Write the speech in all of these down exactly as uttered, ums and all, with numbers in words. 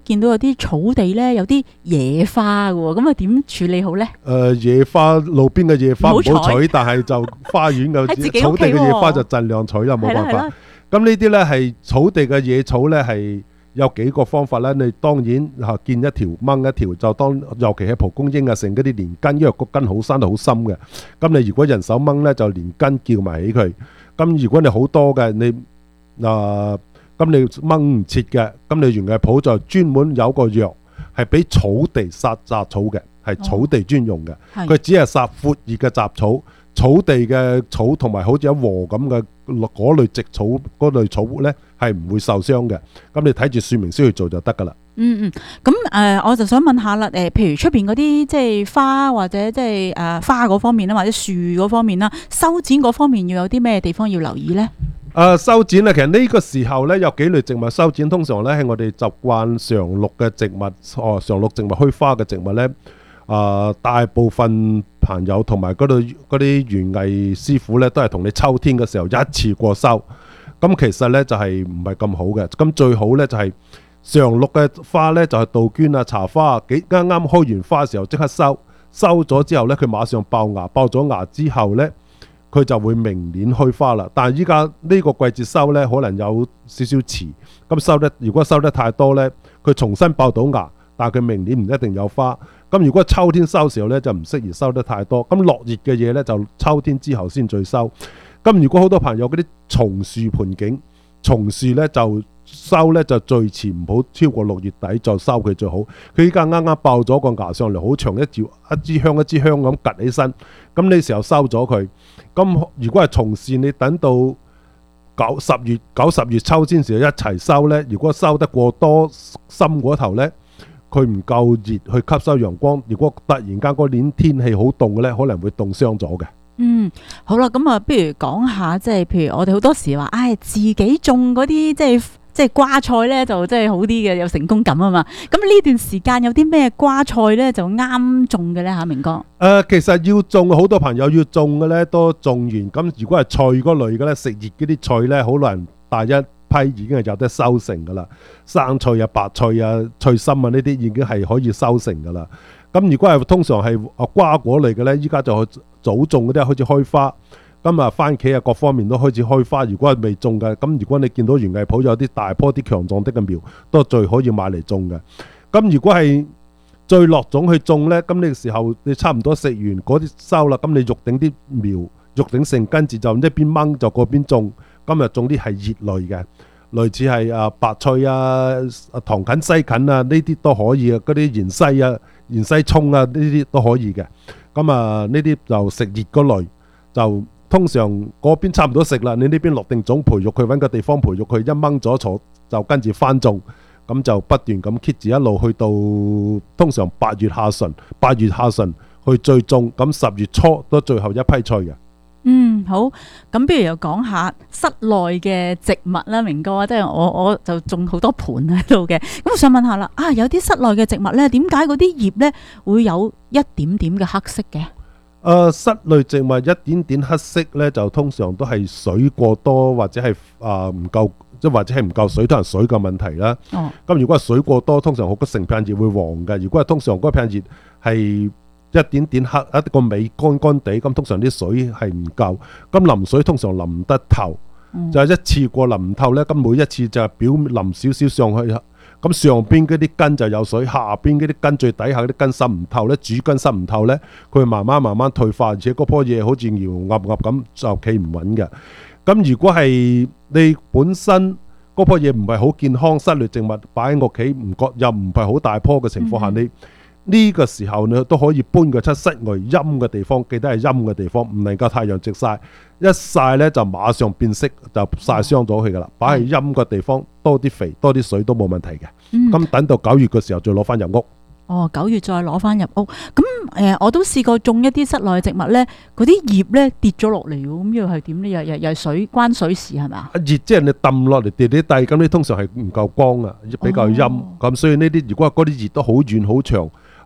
見到有啲草地咧有啲野花嘅喎，咁啊點處理好咧？ 誒、呃、野花路邊嘅野花唔好採，但係就花園嘅草地嘅野花就盡量採啦，冇辦法。咁呢啲咧係草地嘅野草咧係有幾個方法咧。你當然嚇見一條掹一條，就當尤其係蒲公英啊，成嗰啲連根，因為個根好生得好深嘅。咁你如果人手掹咧，就連根叫埋起佢。咁如果你好多嘅，你啊咁、呃、你掹唔切嘅，咁你園藝鋪就專門有個藥係俾草地殺雜草嘅，係草地專用嘅。佢、哦、只係殺闊葉嘅雜草，草地嘅草同埋好似一禾咁嘅嗰類植草嗰類草咧係唔會受傷嘅。咁你睇住說明書去做就得噶啦。 嗯嗯，咁誒、呃，我就想問下啦，誒、呃，譬如出邊嗰啲即係花或者即係誒花嗰方面啦，或者樹嗰方面啦，修剪嗰方面要有啲咩地方要留意咧？誒、 呃，修剪啊，其實呢個時候咧有幾類植物修剪，通常咧係我哋習慣常綠嘅植物，哦，常綠植物虛花嘅植物咧，啊、呃，大部分朋友同埋嗰度嗰啲園藝師傅咧都係同你秋天嘅時候一次過收，咁其實咧就係唔係咁好嘅，咁最好咧就係、是。常綠嘅花咧就係杜鵑啊、茶花啊，幾啱啱開完花嘅時候即刻收，收咗之後咧佢馬上爆芽，爆咗芽之後咧佢就會明年開花啦。但係依家呢個季節收咧可能有少少遲，咁收得如果收得太多咧，佢重新爆到芽，但係佢明年唔一定有花。咁如果秋天收嘅時候咧就唔適宜收得太多，咁落葉嘅嘢咧就秋天之後先再收。咁如果好多朋友嗰啲松樹盆景，松樹咧就收咧就最遲唔好超過六月底就收佢最好。佢依家啱啱爆咗個芽上嚟，好長一條一支香一支香咁趌起身，咁呢時候收咗佢。咁如果係松樹，你等到九十月九十月秋天時一齊收咧，如果收得過多深嗰頭咧，佢唔夠熱去吸收陽光，如果突然間嗰年天氣好凍嘅咧，可能會凍傷咗嘅。 嗯，好啦，咁啊，不如講下即係，譬如我哋好多時話，唉、哎，自己種嗰啲即係即係瓜菜咧，就真係好啲嘅，有成功感啊嘛。咁呢段時間有啲咩瓜菜咧就啱種嘅咧吓，明哥？誒、 呃，其實要種，好多朋友要種嘅咧都種完。咁如果係菜嗰類嘅咧，食熱嗰啲菜咧，好難大一批已經係有得收成噶啦。生菜啊、白菜啊、菜心啊呢啲已經係可以收成噶啦。咁如果係通常係啊瓜果類嘅咧，依家就去早種嗰啲開始開花，咁啊番茄啊各方面都開始開花。如果係未種嘅，咁如果你見到園藝鋪有啲大棵啲強壯啲嘅苗，都最可以買嚟種嘅。咁如果係最落種去種咧，咁呢個時候你差唔多食完嗰啲收啦，咁你肉頂啲苗，肉頂成根住就一邊掹就嗰邊種。今日種啲係葉類嘅，類似係啊白菜啊、糖芹、西芹啊呢啲都可以嘅，嗰啲芫茜啊、芫茜葱啊呢啲都可以嘅。咁啊呢啲就食熱嗰類，就通常嗰邊差唔多食啦，你呢邊落定種培育佢，揾個地方培育佢，一掹咗坐就跟住翻種，咁就不斷咁 keep 住一路去到通常八月下旬，八月下旬去最種，咁十月初都最後一批菜嘅。 嗯，好，咁不如又講下室內嘅植物啦，明哥啊，即係我我就種好多盆喺度嘅，咁我想問下啦，啊有啲室內嘅植物咧，點解嗰啲葉咧會有一點點嘅黑色嘅？誒、 呃，室內植物一點點黑色咧，就通常都係水過多或者係啊唔夠，即係或者係唔夠水，都係水嘅問題啦。哦，咁如果係水過多，通常好多成片葉會黃嘅；如果係通常嗰片葉係一點點黑，一個尾乾乾地，咁通常啲水係唔夠，咁淋水通常淋唔得透，嗯、就係一次過淋唔透咧。咁每一次就係表淋少少上去，咁上邊嗰啲根就有水，下邊嗰啲根最底下嗰啲根滲唔透咧，主根滲唔透咧，佢慢慢慢慢退化，而且嗰棵嘢好似搖鴨鴨咁就企唔穩嘅。咁如果係你本身嗰棵嘢唔係好健康，室內植物擺喺屋企唔覺又唔係好大棵嘅情況下，嗯、你呢個時候你都可以搬佢出室外陰嘅地方，記得係陰嘅地方，唔能夠太陽直曬，一曬咧就馬上變色，就曬傷咗佢噶啦。擺喺陰嘅地方，多啲肥，多啲水都冇問題嘅。咁、嗯、等到九月嘅時候再攞翻入屋。哦，九月再攞翻入屋。咁誒、呃，我都試過種一啲室內植物咧，嗰啲葉咧跌咗落嚟喎。咁又係點咧？又又又係水關水事係咪啊？熱即係你揼落嚟跌啲地，咁你通常係唔夠光啊，比較陰。咁、哦、所以呢啲如果嗰啲葉都好遠好長。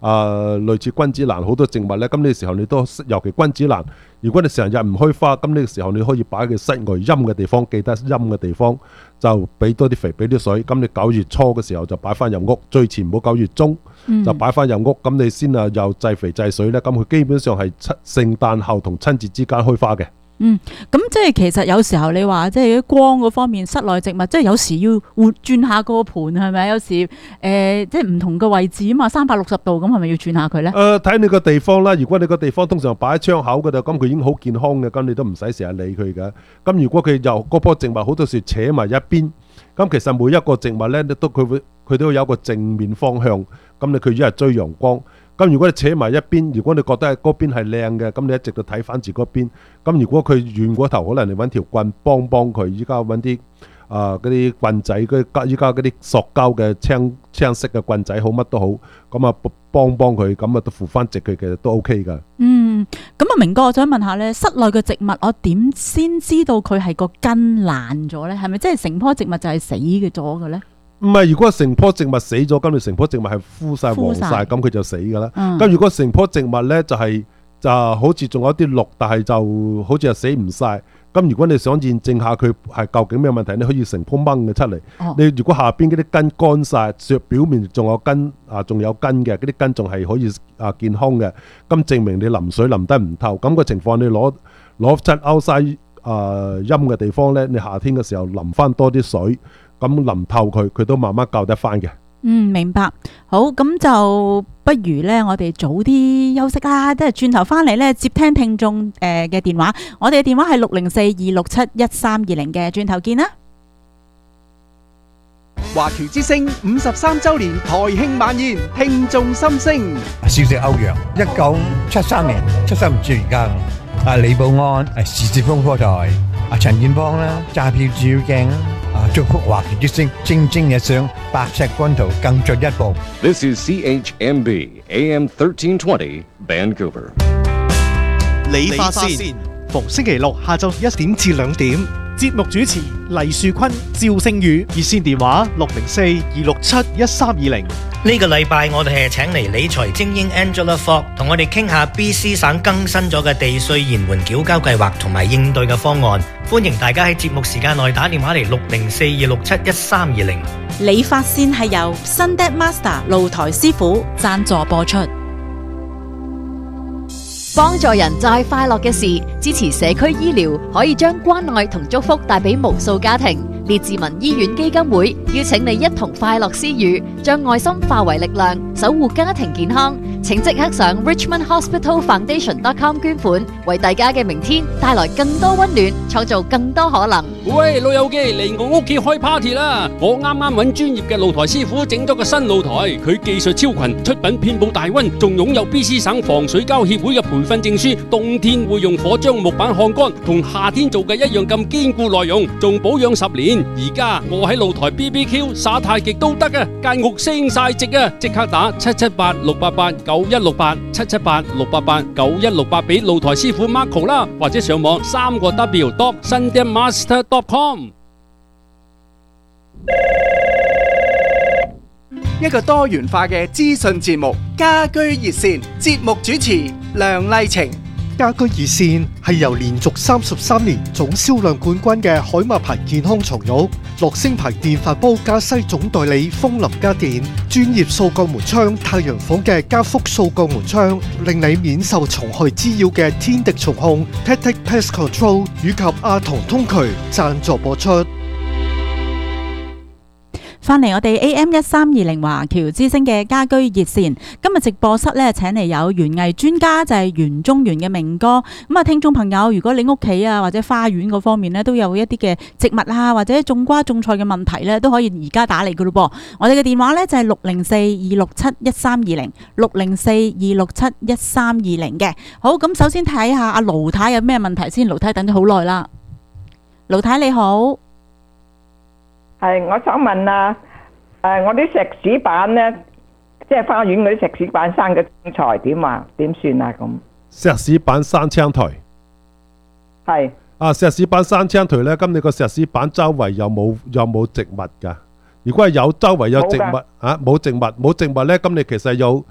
啊類似君子蘭好多植物咧，咁呢個時候你都尤其君子蘭，如果你成日唔開花，咁呢個時候你可以擺喺室外陰嘅地方，記得陰嘅地方就俾多啲肥，俾啲水。咁你九月初嘅時候就擺翻入屋，最遲唔好九月中就擺翻入屋，咁你先啊又濟肥濟水咧，咁佢基本上係七聖誕後同春節之間開花嘅。 嗯，咁即係其實有時候你話即係光嗰方面，室內植物即係有時要換轉下個盤係咪？有時誒、呃、即係唔同嘅位置啊嘛，三百六十度咁係咪要轉下佢咧？ 誒、呃，睇你個地方啦。如果你個地方通常擺喺窗口嗰度，咁佢已經好健康嘅，咁你都唔使成日理佢嘅。咁如果佢由嗰棵植物好多時扯埋一邊，咁其實每一個植物咧都佢會佢都有一個正面方向，咁你佢一係追陽光。咁如果你扯埋一邊，如果你覺得嗰邊係靚嘅，咁你一直都睇翻住嗰邊。咁如果佢遠嗰頭，可能你揾條棍幫幫佢。依家揾啲啊嗰啲棍仔，嗰依家嗰啲塑膠嘅青青色嘅棍仔好，乜都好。咁啊幫幫佢，咁啊都扶翻直佢，其實都 OK 噶。 嗯，咁啊明哥，我想問下咧，室內嘅植物我點先知道佢係個根爛咗咧？係咪即係成棵植物就係死嘅咗嘅咧？ 唔係，如果成棵植物死咗，咁你成棵植物係枯晒黃晒，咁佢就死噶啦。咁、嗯、如果成棵植物咧就係、是、就好似仲有啲綠，但係就好似係死唔晒。咁如果你想驗證下佢係究竟咩問題，你可以成棵掹嘅出嚟。哦、你如果下邊嗰啲根乾晒，削表面仲有根啊，仲有根嘅，嗰啲根仲係可以啊健康嘅，咁證明你淋水淋得唔透。咁、那個情況你攞攞出歐西啊陰嘅地方咧，你夏天嘅時候淋翻多啲水。咁淋透佢，佢都慢慢救得翻嘅。 嗯，明白。好，咁就不如咧，我哋早啲休息啦，即係轉頭翻嚟咧接聽聽眾誒嘅電話。我哋嘅電話係六零四二六七一三二零嘅，轉頭見啦。 華僑之聲五十三週年台慶晚宴，聽眾心聲。 少隻歐陽，一九七三年出生唔知而家。啊李寶安，誒時捷風波台，啊陳建邦啦，揸票照鏡啦。啊！祝福華僑之聲蒸蒸日上，白石軍圖更進一步。 This is C H M B A M thirteen twenty Vancouver。 理髮線，逢星期六下晝一點至兩點，節目主持黎樹坤、趙星宇，熱線電話六零四二六七一三二零。 呢個禮拜我哋係請嚟理財精英 Angela Fogg 同我哋傾下 B C 省更新咗嘅地稅延緩繳交計劃同埋應對嘅方案。歡迎大家喺節目時間內打電話嚟六零四二六七一三二零。 理髮線係由 Sunday Master 露台師傅贊助播出。 幫助人就係快樂嘅事，支持社區醫療可以將關愛同祝福帶俾無數家庭。列治文醫院基金會邀請你一同快樂施予，將愛心化為力量，守護家庭健康。請即刻上 richmond hospital foundation dot com 捐款，為大家嘅明天帶來更多溫暖，創造更多可能。 喂，老友記，嚟我屋企開 party 啦！我啱啱揾專業嘅露台師傅整咗個新露台，佢技術超群，出品遍佈大溫，仲擁有 B C 省防水膠協會嘅培訓證書。冬天會用火將木板烘乾，同夏天做嘅一樣咁堅固耐用，仲保養十年。而家我喺露台 B B Q 耍太極都得啊！間屋升晒值啊！即刻打七七八六八八九一六八七七八六八八九一六八俾露台師傅 Marco 啦，或者上網三個 W dot sunday master dot com。 一個多元化嘅資訊節目，家居熱線，節目主持梁麗晴。 家居熱線係由連續三十三年總銷量冠軍嘅海馬牌健康床褥、樂聲牌電飯煲加西總代理風林家電、專業掃鋼門窗太陽房嘅加福掃鋼門窗，令你免受蟲害滋擾嘅天敵蟲控 Tactic Pest Control 以及阿童通渠贊助播出。 翻嚟我哋 A M 一三二零華僑之聲嘅家居熱線，今日直播室咧請嚟有園藝專家就係園中園嘅明哥。咁啊，聽眾朋友，如果你屋企啊或者花園嗰方面咧都有一啲嘅植物啊或者種瓜種菜嘅問題咧，都可以而家打嚟噶咯噃。我哋嘅電話咧就係六零四二六七一三二零，六零四二六七一三二零嘅。好，咁首先睇下阿盧太有咩問題先。盧太等咗好耐啦，盧太你好。 係，我想問啊，誒，我啲石屎板咧，即係花園嗰啲石屎板生嘅青苔點啊？點算啊？咁石屎板生青苔， 係啊，石屎板生青苔咧，咁你個石屎板周圍有冇有冇植物㗎？如果係有周圍有植物啊，冇植物冇植物咧，咁你其實有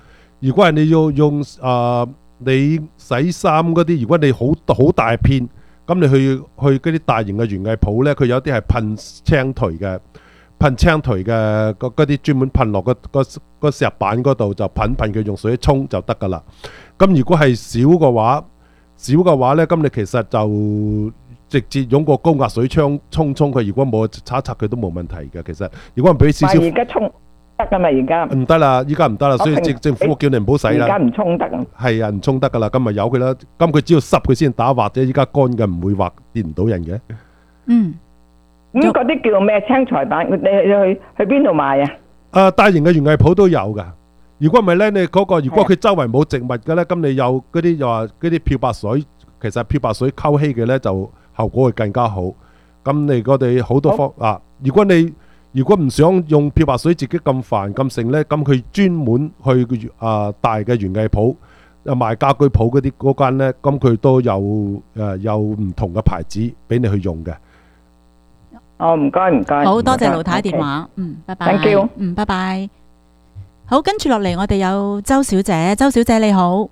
如果係你要用啊，你洗衫嗰啲，如果你好好大片，咁你去去嗰啲大型嘅園藝鋪呢，佢有啲係噴青苔嘅，噴青苔嘅嗰嗰啲專門噴落個個個石板嗰度就噴噴佢用水沖就得噶啦。咁如果係少嘅話，少嘅話呢，咁你其實就直接用個高壓水槍沖沖佢，如果冇擦擦佢都冇問題嘅。其實如果唔俾少少， 而家沖得噶嘛？而家唔得啦，依家唔得啦，所以政政府叫你唔好洗啦。 而家唔沖得啊？ 係啊，唔沖得噶啦，咁咪由佢啦。咁佢只要濕佢先打，或者依家乾嘅唔會話跌唔到人嘅。 嗯， 咁嗰啲叫咩青菜板？你去去邊度買啊？ 啊，大型嘅園藝鋪都有噶。如果唔係咧，你嗰個如果佢周圍冇植物嘅咧，咁你有嗰啲又話嗰啲漂白水，其實漂白水溝稀嘅咧就效果會更加好。咁你我哋好多方啊，如果你如果唔想用漂白水自己咁煩咁剩咧，咁佢專門去啊大嘅園藝鋪啊賣家居鋪嗰啲嗰間咧，咁佢都有誒有唔同嘅牌子俾你去用嘅。 哦，唔該唔該， 好多謝盧太電話，嗯，拜拜， Thank you， 嗯，拜拜。好，跟住落嚟，我哋有周小姐，周小姐你好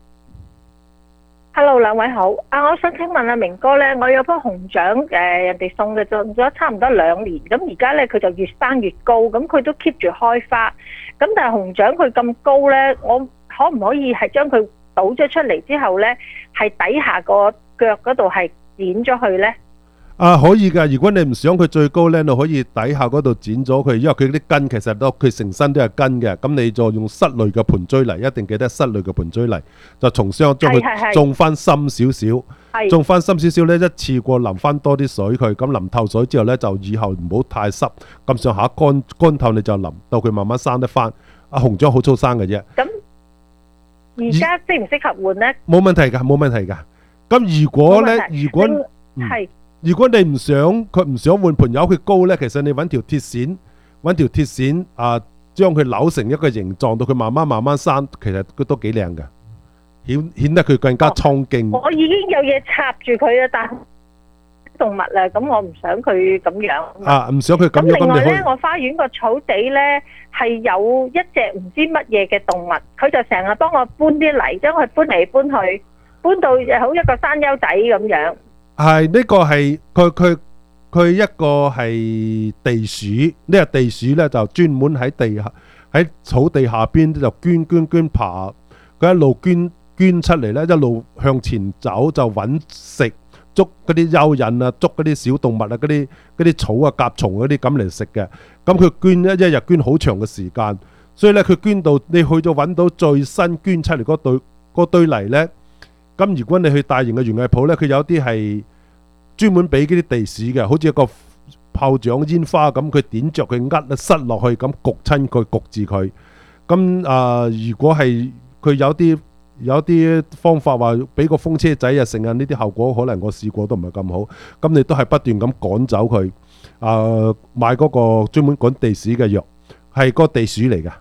，Hello， 兩位好。啊，我想請問阿明哥咧，我有棵紅掌誒，人哋送嘅，種咗差唔多兩年，咁而家咧佢就越生越高，咁佢都 keep 住開花，咁但係紅掌佢咁高咧，我可唔可以係將佢倒咗出嚟之後咧，係底下個腳嗰度係剪咗佢咧？ 啊，可以噶。如果你唔想佢最高咧，你可以底下嗰度剪咗佢，因為佢啲根其實都佢成身都係根嘅。咁你就用室內嘅盆栽泥，一定記得室內嘅盆栽泥，就從上將佢種翻深少少，種翻深少少咧，一次過淋翻多啲水佢，咁淋透水之後咧，就以後唔好太濕，咁上下乾乾透你就淋，到佢慢慢生得翻。啊，紅掌好粗生嘅啫。 咁而家適唔適合換咧？ 冇問題噶，冇問題噶。咁如果咧，如果係。 如果你唔想佢唔想換盆，由佢高呢，其實你揾條鐵線，揾條鐵線啊，將佢扭成一個形狀，到佢慢慢慢慢生，其實佢都幾靚㗎，顯顯得佢更加蒼勁。 我已經有嘢插住佢啦，但係動物啦，咁我唔想佢咁樣。 啊，唔想佢咁樣。 咁另外呢，我花園個草地呢係有一隻唔知乜嘢嘅動物，佢就成日幫我搬啲泥，將佢搬嚟搬去，搬到好一個山丘仔咁樣。 係呢個係佢佢佢一個係地鼠，呢個地鼠咧就專門喺地下喺草地下邊就捐捐捐爬，佢一路捐捐出嚟咧，一路向前走就揾食，捉嗰啲蚯蚓啊，捉嗰啲小動物啊，嗰啲嗰啲草啊、甲蟲嗰啲咁嚟食嘅。咁佢捐一一日捐好長嘅時間，所以咧佢捐到你去咗揾到最新捐出嚟嗰堆嗰堆泥咧。咁如果你去大型嘅園藝鋪咧，佢有啲係專門俾嗰啲地鼠嘅，好似一個炮仗煙花咁，佢點着佢呃塞落去，咁焗親佢焗住佢。咁啊，如果係佢有啲有啲方法話俾個風車仔啊，成日呢啲效果可能我試過都唔係咁好。咁你都係不斷咁趕走佢。啊，買嗰個專門趕地鼠嘅藥，係個地鼠嚟㗎。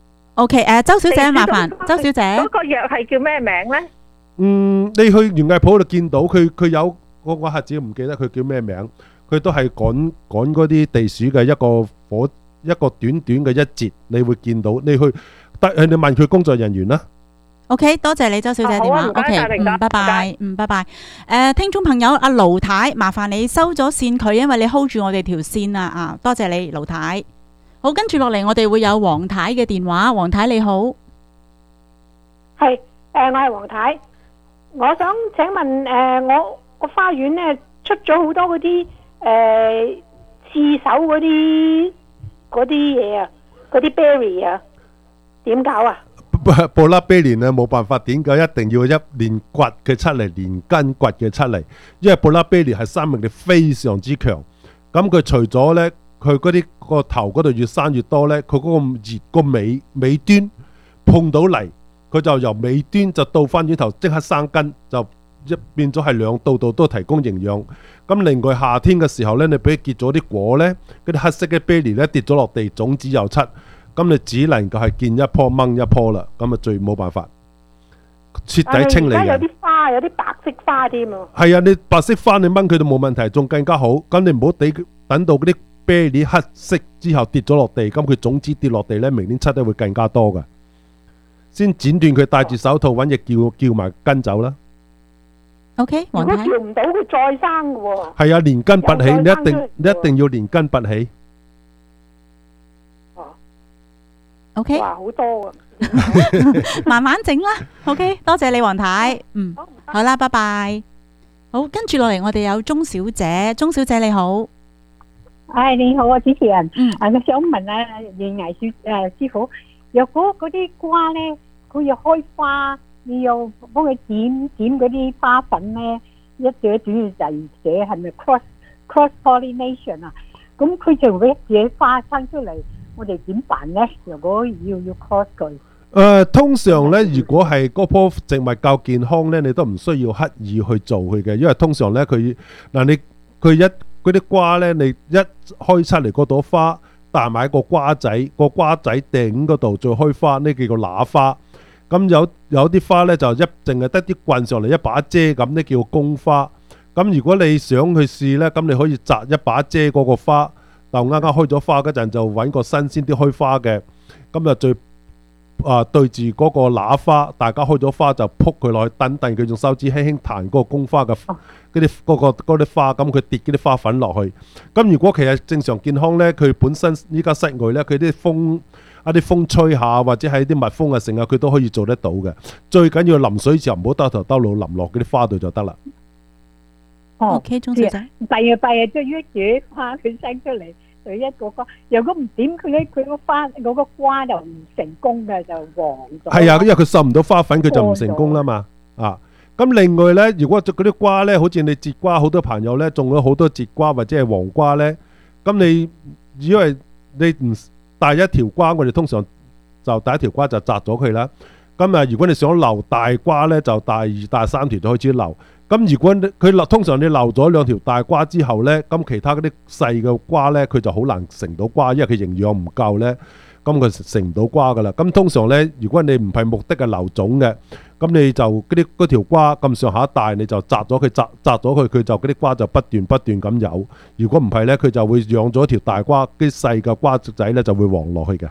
OK，誒，周小姐麻煩，周小姐嗰個藥係叫咩名咧？ 嗯，你去園藝鋪度見到佢，佢有我我下子唔記得佢叫咩名，佢都係趕趕嗰啲地鼠嘅一個火一個短短嘅一節，你會見到。你去得你問佢工作人員啦。 OK， 多謝你周小姐電話。OK， 嗯，拜拜，嗯，拜拜。誒，聽眾朋友阿盧太，麻煩你收咗線佢，因為你 hold 住我哋條線啊啊！多謝你盧太。好，跟住落嚟我哋會有黃太嘅電話。黃太你好， 係誒，我係黃太。我想請問誒、呃，我個花園咧出咗好多嗰啲誒刺手嗰啲嗰啲嘢啊，嗰啲 berry 啊，點搞啊？ 布拉比蓮啊，冇辦法，點解一定要一連掘佢出嚟，連根掘佢出嚟？因為布拉比蓮係生命力非常之強。咁佢除咗咧，佢嗰啲個頭嗰度越生越多咧，佢嗰個葉個尾尾端碰到泥。佢就由尾端就倒翻轉頭，即刻生根，就一變咗係兩度度都提供營養。咁另外夏天嘅時候呢，你俾佢結咗啲果呢，嗰啲黑色嘅 berry 呢跌咗落地，種子又出，咁你只能夠係見一棵掹一棵啦。咁啊最冇辦法徹底清理嘅。 而家有啲花，有啲白色花添啊。 係啊，你白色花你掹佢都冇問題，仲更加好。咁你唔好等等到嗰啲 berry 黑色之後跌咗落地，咁佢種子跌落地呢，明年出得會更加多㗎。 先剪斷佢，戴住手套揾嘢叫叫埋根走啦。 OK， 如果黃太調唔到，佢再生嘅喎。 係啊，連根拔起，你一又再生出嚟定你一定要連根拔起。 OK， 哇，好多啊！ 慢慢整啦。OK，多謝你黃太。嗯，好啦，拜拜。好，跟住落嚟我哋有鐘小姐，鐘小姐你好。 唉，你好啊，主持人。嗯。啊，我想問啊，袁藝師誒師傅，若果嗰啲瓜咧，佢要開花，你要幫佢剪剪嗰啲花粉咧，一隻一隻就寫係咪 cross cross pollination 啊？咁佢就會一隻花生出嚟，我哋點辦咧？如果要要 cross 佢？ 誒，通常咧，如果係嗰棵植物夠健康咧，你都唔需要刻意去做佢嘅，因為通常咧佢嗱你佢一嗰啲瓜咧，你一開出嚟嗰朵花，帶埋個瓜仔，個瓜仔頂嗰度再開花，呢叫做乸花。咁有有啲花咧就一淨係得啲棍上嚟一把遮咁，呢叫公花。咁如果你想去試咧，咁你可以摘一把遮嗰個花，就啱啱開咗花嗰陣就揾個新鮮啲開花嘅，咁就最。啊！對住嗰個乸花，大家開咗花就撲佢落去，等等佢用手指輕輕彈嗰個公花嘅嗰啲嗰個嗰啲花，咁佢跌嗰啲花粉落去。咁如果其實正常健康呢，佢本身依家室外呢，佢啲風一啲風吹下或者係啲蜜蜂啊成啊，佢都可以做得到嘅。最緊要淋水時候唔好兜頭兜腦淋落嗰啲花度就得啦。 哦 ，OK，鐘小姐， 第日第日就一朵花佢生出嚟。佢一個瓜，如果唔點佢咧，佢個花嗰個瓜就唔成功嘅，就黃咗。 係啊，因為佢受唔到花粉，佢就唔成功啦嘛。啊，咁另外咧，如果嗰啲瓜咧，好似你節瓜，好多朋友咧種咗好多節瓜或者係黃瓜咧，咁你因為你唔帶一條瓜，我哋通常就帶一條瓜就摘咗佢啦。咁啊，如果你想留大瓜咧，就帶二帶三條就開始留。咁如果佢留通常你留咗兩條大瓜之後呢，咁其他嗰啲細嘅瓜呢，佢就好難成到瓜，因為佢營養唔夠呢，咁佢成唔到瓜噶啦。咁通常呢，如果你唔係目的係留種嘅，咁你就嗰啲嗰條瓜咁上下大，你就摘咗佢，摘摘咗佢，佢就嗰啲瓜就不斷不斷咁有。如果唔係呢，佢就會養咗條大瓜，啲細嘅瓜仔呢就會黃落去嘅。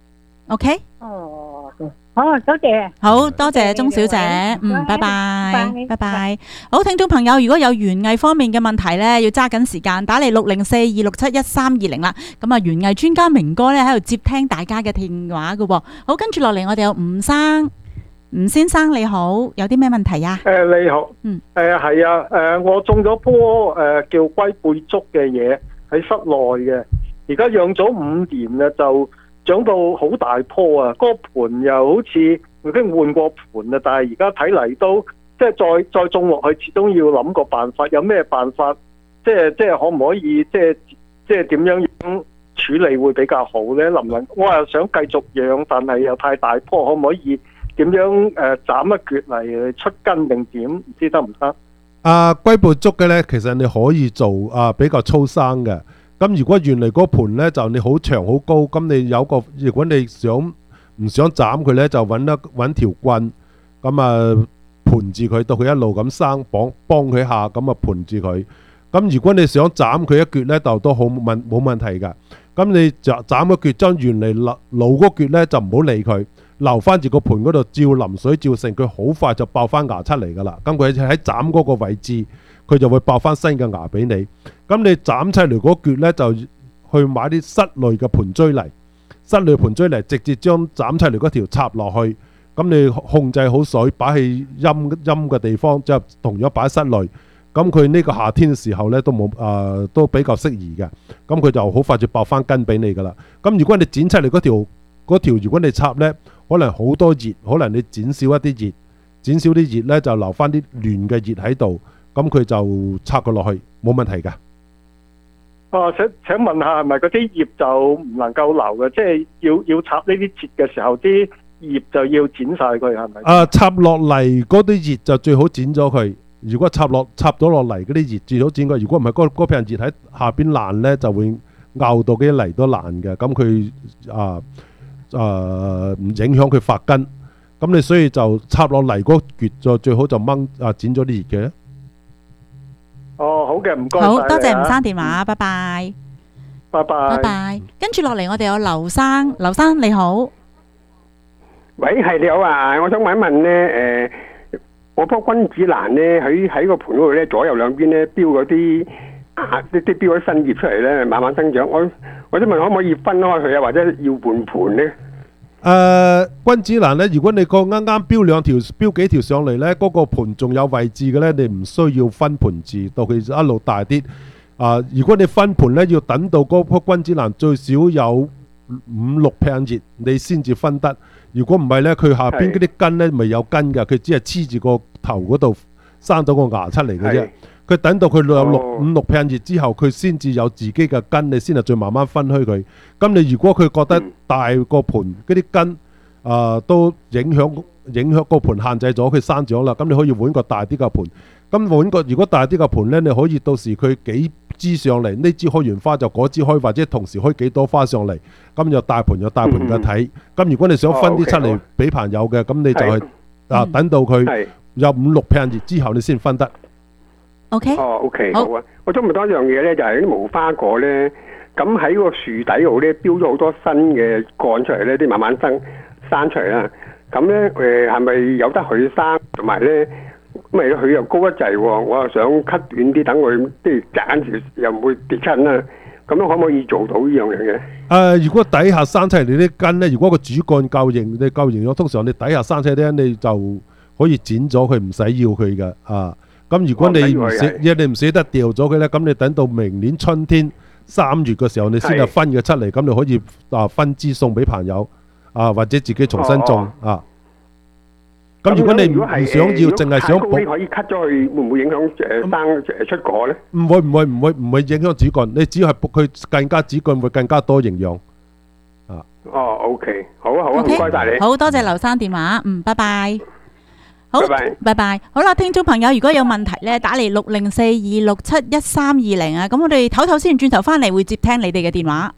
OK。 哦，好，多謝， 好多謝鐘小姐，嗯，拜拜，拜拜。好，聽眾朋友，如果有園藝方面嘅問題呢，要揸緊時間打嚟六零四二六七一三二零啦。咁啊，園藝專家明哥呢喺度接聽大家嘅電話噶。好，跟住落嚟，我哋有吳生，吳先生你好，有啲咩問題啊？ 誒，你好，嗯，誒係啊，誒我種咗棵誒叫龜背竹嘅嘢喺室內嘅，而家養咗五年啦就。長到好大棵啊！嗰、那個盤又好似已經換過盤啦，但係而家睇嚟都即係再再種落去，始終要諗個辦法。有咩辦法？即係即係可唔可以即係即係點樣樣處理會比較好呢？能唔能？我又想繼續養，但係又太大棵，可唔可以點樣誒斬一橛嚟出根定點？唔知得唔得？ 啊，龜背竹嘅呢，其實你可以做啊比較粗生嘅。咁如果原嚟嗰盤咧就你好長好高，咁你有個如果你想唔想斬佢咧，就揾一揾條棍，咁啊盤住佢到佢一路咁生，綁幫佢下，咁啊盤住佢。咁如果你想斬佢一橛咧，就都好問冇問題㗎。咁你就斬一橛，將原嚟老老嗰橛咧就唔好理佢，留翻住個盤嗰度照淋水照成，佢好快就爆翻芽出嚟㗎啦。咁佢喺斬嗰個位置。佢就會爆翻新嘅芽俾你。咁你斬出嚟嗰橛呢，就去買啲室內嘅盤錐嚟，室內盤錐嚟直接將斬出嚟嗰條插落去。咁你控制好水，擺喺陰陰嘅地方，即係同樣擺喺室內。咁佢呢個夏天嘅時候呢，都冇誒、呃，都比較適宜嘅。咁佢就好快就爆翻根俾你噶啦。咁如果你剪出嚟嗰條嗰條，如果你插呢，可能好多葉，可能你剪少一啲葉，剪少啲葉呢，就留翻啲嫩嘅葉喺度。咁佢就插佢落去，冇問題㗎。 啊，請請問下，係咪嗰啲葉就唔能夠留嘅？即係要要插呢啲節嘅時候，啲葉就要剪晒佢，係咪？ 啊，插落嚟嗰啲葉就最好剪咗佢。如果插落插咗落嚟嗰啲葉，最好剪佢。如果唔係，嗰嗰片葉喺下邊爛咧，就會拗到啲泥都爛嘅。咁佢啊啊唔影響佢發根。咁你所以就插落嚟嗰橛就最好就掹啊剪咗啲葉嘅。 哦，好嘅，唔該。 好多謝吳生電話，拜拜。 拜拜。 拜拜。跟住落嚟，我哋有劉生，劉生你好。 喂，係你好啊！我想問一問咧，誒、我棵君子蘭咧喺喺個盤嗰度咧，左右兩邊咧標嗰啲啊，啲啲標嗰啲新葉出嚟咧，慢慢生長。我我想問可唔可以分開佢啊，或者要換盤咧？ 誒、君子蘭咧，如果你個啱啱標兩條、標幾條上嚟咧，嗰、個盤仲有位置嘅咧，你唔需要分盤字，到佢一路大啲。啊、如果你分盤咧，要等到嗰棵君子蘭最少有五六片葉，你先至分得。如果唔係咧，佢下邊嗰啲根咧未有根嘅，佢只係黐住個頭嗰度生咗個芽出嚟嘅啫。佢等到佢有六五六片葉之後，佢先至有自己嘅根，你先係再慢慢分開佢。咁你如果佢覺得大個盤嗰啲根啊、都影響影響個盤限制咗佢生長啦，咁你可以換個大啲嘅盤。咁換個如果大啲嘅盤咧，你可以到時佢幾支上嚟，呢支開完花就嗰支開，或者同時開幾多花上嚟，咁有大盤有大盤嘅睇。咁、如果你想分啲出嚟俾朋友嘅，咁你就係、啊等到佢有五六片葉之後，你先分得。 OK。 哦，OK，好啊。我想問多一樣嘢咧，就係啲無花果咧，咁喺個樹底度咧，標咗好多新嘅幹出嚟咧，啲慢慢生生出嚟啦。咁咧誒係咪有得佢生？同埋咧，咁咪佢又高一滯喎，我又想 cut 短啲，等佢即係斬住又唔會跌親啦。咁樣可唔可以做到呢樣嘢嘅？ 誒、如果底下生出嚟你啲根咧，如果個主幹夠型，你夠營養，通常你底下生出嚟咧，你就可以剪咗佢，唔使要佢嘅啊。咁如果你唔捨，你唔捨得掉咗佢咧，咁你等到明年春天三月嘅時候，你先有分嘅出嚟，咁你可以啊分支送俾朋友啊，或者自己重新種啊。咁如果你唔唔想要，淨係想補，可以 cut 咗佢，會唔會影響誒生誒出果咧？ 唔會唔會唔會唔會影響主幹，你只要係補佢更加主幹會更加多營養。啊。 哦，OK，好啊好啊，唔該晒你。 好多謝劉生電話，嗯，拜拜。好， 拜拜， 拜拜。好啦，聽眾朋友，如果有問題咧，打嚟六零四二六七一三二零啊，咁我哋唞唞先，轉頭翻嚟會接聽你哋嘅電話。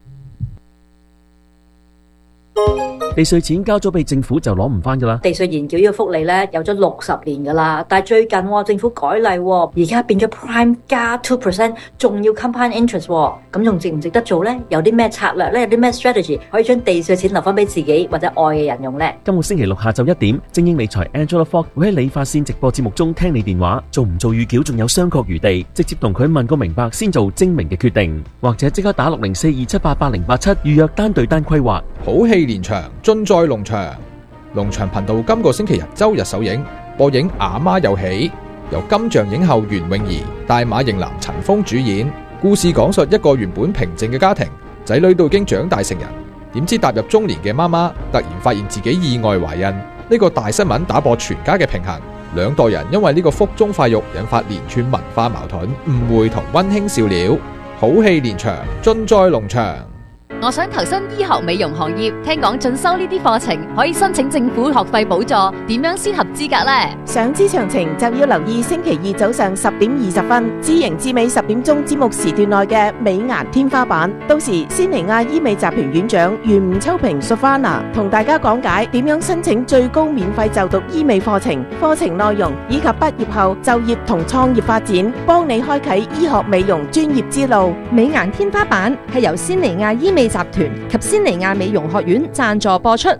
地稅錢交咗俾政府就攞唔翻噶啦。 地稅延繳呢個福利咧有咗六十年噶啦，但係最近、哦、政府改例、哦，而家變咗 Prime 加 two percent， 仲要 compound interest， 咁、哦、仲值唔值得做呢？有啲咩策略呢？有啲咩 strategy 可以將地稅錢留翻俾自己或者愛嘅人用呢？ 今個星期六下晝一點，精英理財 Angela Fox 會喺理髮線直播節目中聽你電話，做唔做預繳仲有商榷餘地，直接同佢問個明白先做精明嘅決定，或者即刻打六零四二七八八零八七預約單對單規劃。 好戲連場，盡在農場。農場頻道今個星期日周日首映，播映《阿媽有喜》，由金像影后袁詠儀、大馬型男陳鋒主演。故事講述一個原本平靜嘅家庭，仔女都已經長大成人，點知踏入中年嘅媽媽突然發現自己意外懷孕。呢個大新聞打破全家嘅平衡，兩代人因為呢個腹中塊肉引發連串文化矛盾、誤會同溫馨笑料。好戲連場，盡在農場。 我想投身醫學美容行業，聽講進修呢啲課程可以申請政府學費補助，點樣先合資格呢？ 想知詳情就要留意星期二早上十點二十分，知型知美十點鐘節目時段內嘅美顏天花板。到時仙尼亞醫美集團院長袁吳秋平 Sofana 同大家講解點樣申請最高免費就讀醫美課程、課程內容以及畢業後就業同創業發展，幫你開啟醫學美容專業之路。 美顏天花板係由仙尼亞醫美集團及仙尼亞美容學院贊助播出。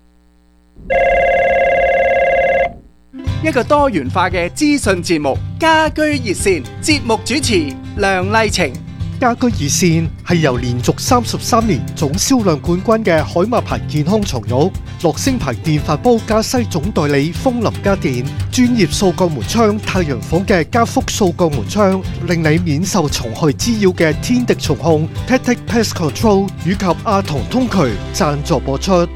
一個多元化嘅資訊節目，家居熱線節目主持梁麗晴。 家居熱線係由連續三十三年總銷量冠軍嘅海馬牌健康床褥、樂聲牌電飯煲加西總代理風林家電、專業掃鋼門窗太陽房嘅加福掃鋼門窗，令你免受蟲害滋擾嘅天敵蟲控 Tactic Pest Control 以及阿童通渠贊助播出。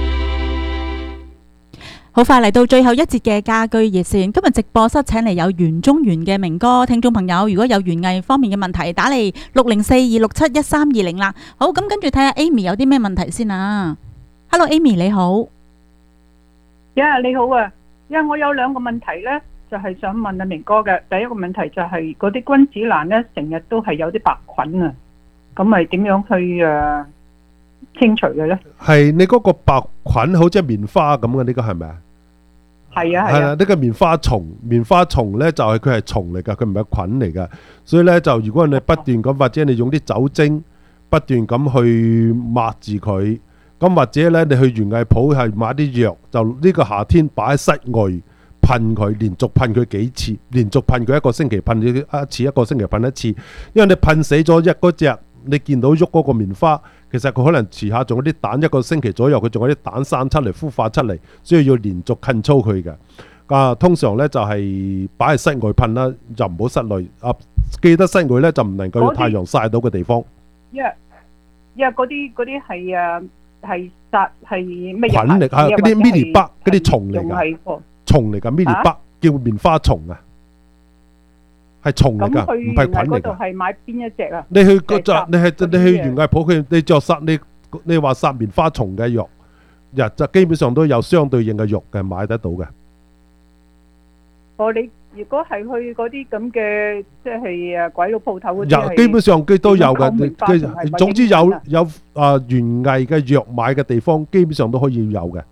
好快嚟到最後一節嘅家居熱線，今日直播室請嚟有袁中原嘅明哥，聽眾朋友如果有園藝方面嘅問題，打嚟六零四二六七一三二零啦。好，咁跟住睇下 Amy 有啲咩問題先啊。Hello Amy 你好， 呀、yeah, 你好啊，呀、yeah, 我有兩個問題呢，就係、是、想問阿明哥嘅。第一個問題就係嗰啲君子蘭呢，成日都係有啲白菌啊，咁咪點樣去誒、呃、清除嘅呢？係你嗰個白菌好似棉花咁嘅，呢個係咪啊？ 係啊係啊， 呢個棉花蟲，棉花蟲咧就係佢係蟲嚟噶，佢唔係菌嚟噶。所以咧就如果你不斷咁，或者你用啲酒精不斷咁去抹住佢， 咁或者咧，你去園藝鋪係買啲藥，就呢個夏天擺喺室外噴佢，連續噴佢幾次，連續噴佢一個星期噴一次，一個星期噴一次。因為你噴死咗一嗰隻，你見到喐嗰個棉花，其實佢可能遲下仲有啲蛋，一個星期左右佢仲有啲蛋生出嚟孵化出嚟，所以要連續噴操佢嘅。啊，通常咧就係擺喺室外噴啦，就唔好室內。啊，記得室外咧就唔能夠有太陽曬到嘅地方。 因為因為嗰啲嗰啲係啊。係殺係咩菌嚟啊？嗰啲 mini bug 嗰啲蟲嚟㗎，蟲嚟㗎 mini bug 叫棉花蟲啊，係蟲嚟㗎，唔係菌嚟㗎。 嗰度係買邊一隻啊？ 你去嗰隻，你係你去園藝鋪，佢你著殺你你話殺棉花蟲嘅藥，日就基本上都有相對應嘅藥嘅買得到嘅。 哦，你如果係去嗰啲咁嘅，即係誒鬼佬鋪頭嗰啲， 基本上佢都有嘅。總之有有啊園藝嘅藥買嘅地方，基本上都可以有嘅。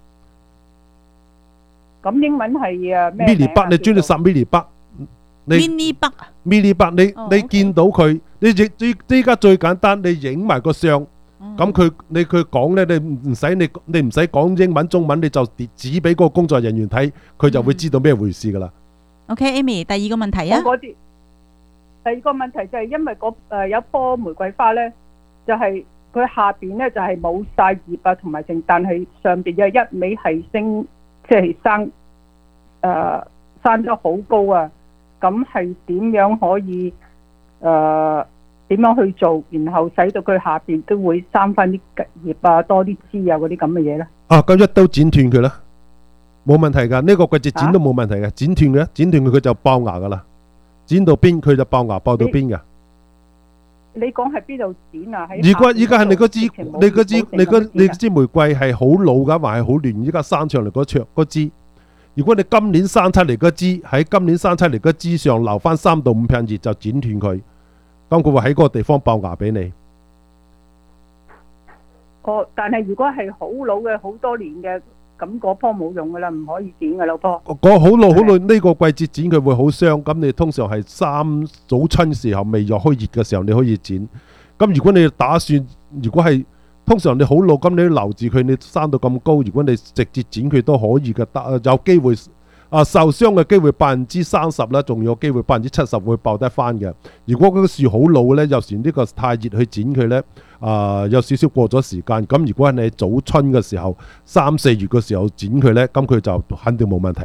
咁英文係誒咩 ？mini bug，你專係殺 mini bug。 mini bug，mini bug，你你見到佢，你依依家最簡單，你影埋個相，咁佢你佢講咧，你唔唔使你你唔使講英文中文，你就指俾個工作人員睇，佢就會知道咩回事噶啦。 OK，Amy，第二個問題啊。 嗰啲第二個問題就係因為嗰誒有棵玫瑰花咧，就係佢下邊咧就係冇晒葉啊，同埋剩，但係上邊有一味係升，即係生誒生咗好高啊！咁係點樣可以誒點樣去做，然後使到佢下邊都會生翻啲葉啊，多啲枝啊嗰啲咁嘅嘢咧？ 啊，咁一刀剪斷佢啦。冇問題噶，呢個季節剪都冇問題嘅，剪斷嘅，剪斷佢佢就爆芽噶啦，剪到邊佢就爆芽，爆到邊噶。 你講係邊度剪啊？ 如果依家係你嗰支，你嗰支，你嗰你支玫瑰係好老噶，還係好嫩？依家生上嚟嗰撮嗰支，如果你今年生出嚟嗰支喺今年生出嚟嗰支上留翻三到五片葉就剪斷佢，咁佢會喺嗰個地方爆芽俾你。 哦，但係如果係好老嘅，好多年嘅。咁嗰棵冇用噶啦，唔可以剪噶啦，棵。 嗰好耐好耐呢個季節剪佢會好傷，咁你通常係三早春時候未入開熱嘅時候你可以剪。咁如果你打算，如果係通常你好老，咁你留住佢，你生到咁高，如果你直接剪佢都可以嘅，得有機會啊受傷嘅機會百分之三十啦，仲有機會百分之七十會爆得翻嘅。如果嗰個樹好老呢，有時呢個太熱去剪佢呢。啊、呃，有少少過咗時間，咁如果係你早春嘅時候，三四月嘅時候剪佢呢，咁佢就肯定冇問題。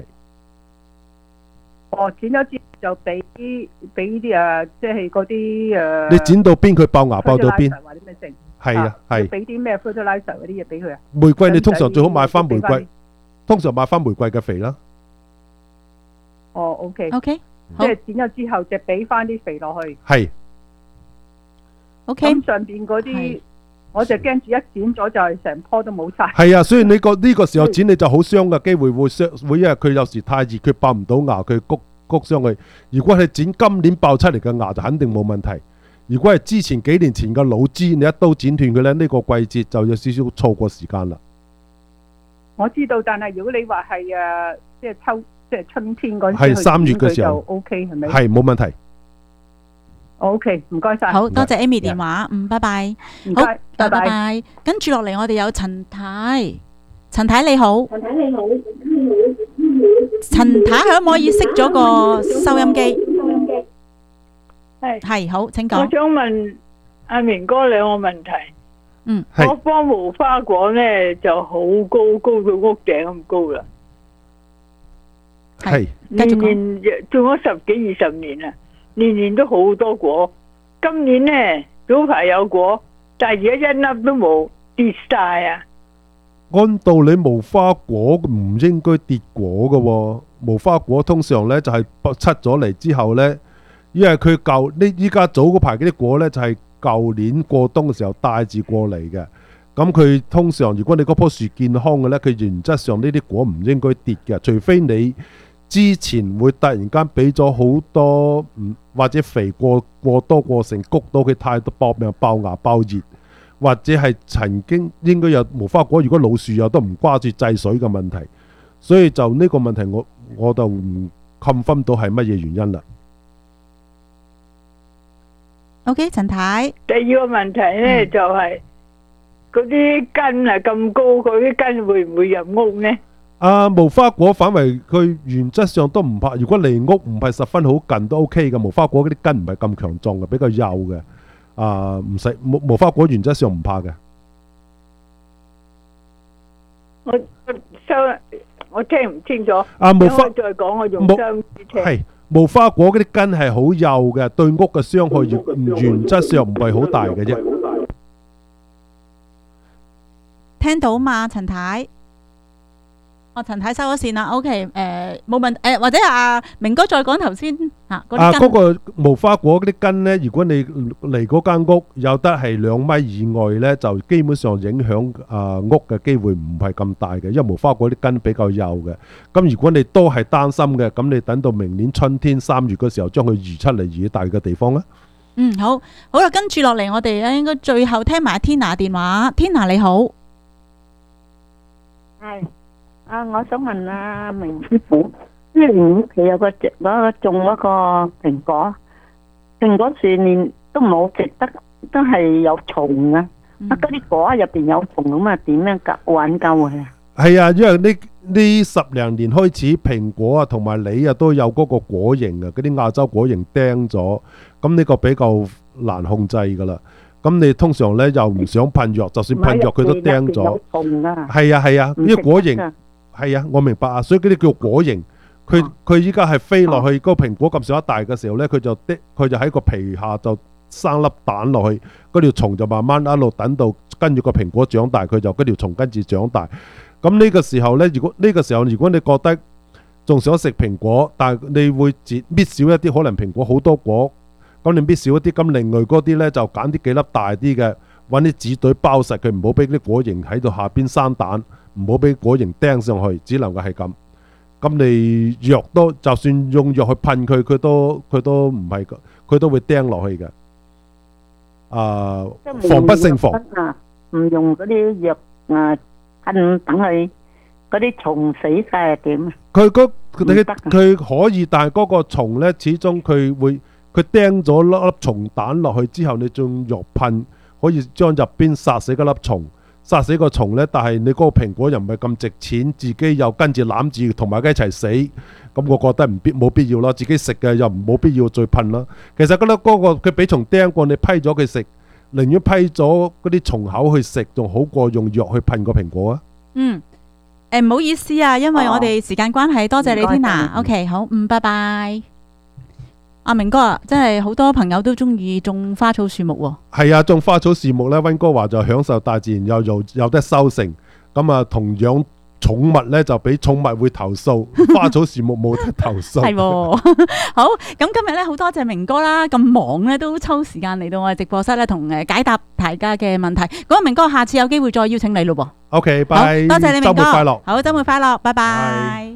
哦，剪咗之後就俾俾啲啊，即係嗰啲誒。 你剪到邊佢爆芽爆到邊？係啊，係。 俾啲咩 fertilizer 嗰啲嘢俾佢啊？ 玫瑰你通常最好買翻玫瑰，通常買翻玫瑰嘅肥啦。 哦 ，OK，OK， 即係剪咗之後就俾翻啲肥落去。 係。 咁上邊嗰啲，我就驚住一剪咗就係成棵都冇晒。 係啊，所以你個呢個時候剪你就好傷嘅機會會傷，會因為佢有時太熱，佢爆唔到芽，佢谷谷傷佢。如果係剪今年爆出嚟嘅芽就肯定冇問題。如果係之前幾年前嘅老枝，你一刀剪斷佢咧，呢個季節就有少少錯過時間啦。 我知道，但係如果你話係誒，即係秋，即係春天嗰陣， 係三月嘅時候就 OK 係咪？ 係冇問題。 OK，唔該晒。 好多謝 Amy 電話，嗯，拜拜。 唔該，拜拜。跟住落嚟，我哋有陳太，陳太你好。陳太你好。陳太可唔可以熄咗個收音機？收音機。 係。 係好，請講。 我想問阿明哥兩個問題。 嗯。 我棵無花果咧就好高，高到屋頂咁高啦。 係。 年年種咗十幾二十年啦。年年都好多果，今年呢早排有果，但係而家一粒都冇，跌晒啊！ 按道理無花果唔應該跌果嘅喎，無花果通常呢就係出咗嚟之後呢，因為佢舊呢依家早嗰排嗰啲果呢，就係舊年過冬嘅時候帶住過嚟嘅，咁佢通常如果你嗰棵樹健康嘅呢，佢原則上呢啲果唔應該跌嘅，除非你之前會突然間俾咗好多唔或者肥過過多過剩，谷到佢太多搏命爆芽爆葉，或者係曾經應該有無花果，如果老樹有都唔掛住制水嘅問題，所以就呢個問題我我就唔 confirm 到係乜嘢原因啦。 OK， 陳太。 第二個問題呢、嗯、就係、是、 嗰啲根啊咁高，嗰啲根會唔會入屋呢？ 啊，無花果反為佢原則上都唔怕，如果離屋唔係十分好近都 OK 嘅。無花果嗰啲根唔係咁強壯嘅，比較幼嘅。啊，唔使無無花果原則上唔怕嘅。 我我雙我聽唔清楚。 啊，無花再講，我用無雙耳聽。 係無花果嗰啲根係好幼嘅，對屋嘅傷害原原則上唔係好大嘅啫。 聽到嘛，陳太？哦，陳太收咗線啦。OK，誒冇問誒，或者阿明哥再講頭先嚇嗰啊， 啲根。 嗰個無花果嗰啲根呢，如果你離嗰間屋有得係兩米以外呢，就基本上影響啊屋嘅機會唔係咁大嘅，因為無花果啲根比較幼嘅。咁如果你都係擔心嘅，咁你等到明年春天三月嘅時候，將佢移出嚟移大嘅地方啦。 嗯，好，好啦，跟住落嚟，我哋咧應該最後聽埋 Tina 電話。Tina 你好， 係啊，我想問阿明師傅，呢年屋企有個植嗰個種嗰個蘋果，蘋果樹年都冇植得，都係有蟲啊！啊，嗰啲果入邊有蟲咁啊，點樣救挽救佢啊？ 係啊，因為呢呢十零年開始，蘋果啊同埋梨啊都有嗰個果蠅啊，嗰啲亞洲果蠅釘咗，咁呢個比較難控制噶啦。咁你通常咧又唔想噴藥，就算噴藥佢都釘咗。係啊係啊，呢個果蠅係啊，我明白啊，所以嗰啲叫果蠅。佢佢依家係飛落去嗰個蘋果咁上下大嘅時候咧，佢就的佢就喺個皮下就生粒蛋落去，嗰條蟲就慢慢一路等到跟住個蘋果長大，佢就嗰條蟲跟住長大。咁呢個時候呢，如果呢個時候如果你覺得仲想食蘋果，但係你會截搣少一啲，可能蘋果好多果，咁你搣少一啲，咁另外嗰啲呢，就揀啲幾粒大啲嘅，揾啲紙袋包實佢，唔好俾啲果蠅喺度下邊生蛋，唔好俾果蠅釘上去，只能夠係咁。咁你藥都就算用藥去噴佢，佢都佢都唔係，佢都會釘落去嘅。啊，防不勝防。 唔用嗰啲藥啊。噴等佢嗰啲蟲死晒係點啊？ 佢嗰佢佢可以，但係嗰個蟲咧，始終佢會佢釘咗粒粒蟲蛋落去之後，你用藥噴可以將入邊殺死嗰粒蟲，殺死個蟲咧。但係你嗰個蘋果又唔係咁值錢，自己又跟住攬住同埋佢一齊死，咁我覺得唔必冇必要啦。自己食嘅又冇必要再噴啦。其實嗰粒嗰個佢俾蟲釘過，你批咗佢食。寧願批咗嗰啲蟲口去食，仲好過用藥去噴個蘋果啊！ 嗯，誒唔好意思啊，因為我哋時間關係，多謝你 Tina。OK， 好，嗯，拜拜。阿明哥啊，真係好多朋友都中意種花草樹木喎。 係啊，種花草樹木咧，溫哥華就享受大自然，又又有得收成。咁啊，同樣寵物咧就俾寵物會投訴，花草樹木冇得投訴。 係喎，好，咁今日咧好多謝明哥啦，咁忙咧都抽時間嚟到我哋直播室咧，同誒解答大家嘅問題。咁啊，明哥下次有機會再邀請你咯噃。 OK，拜， 多謝你明哥， 週末快樂， 好，週末快樂，拜拜。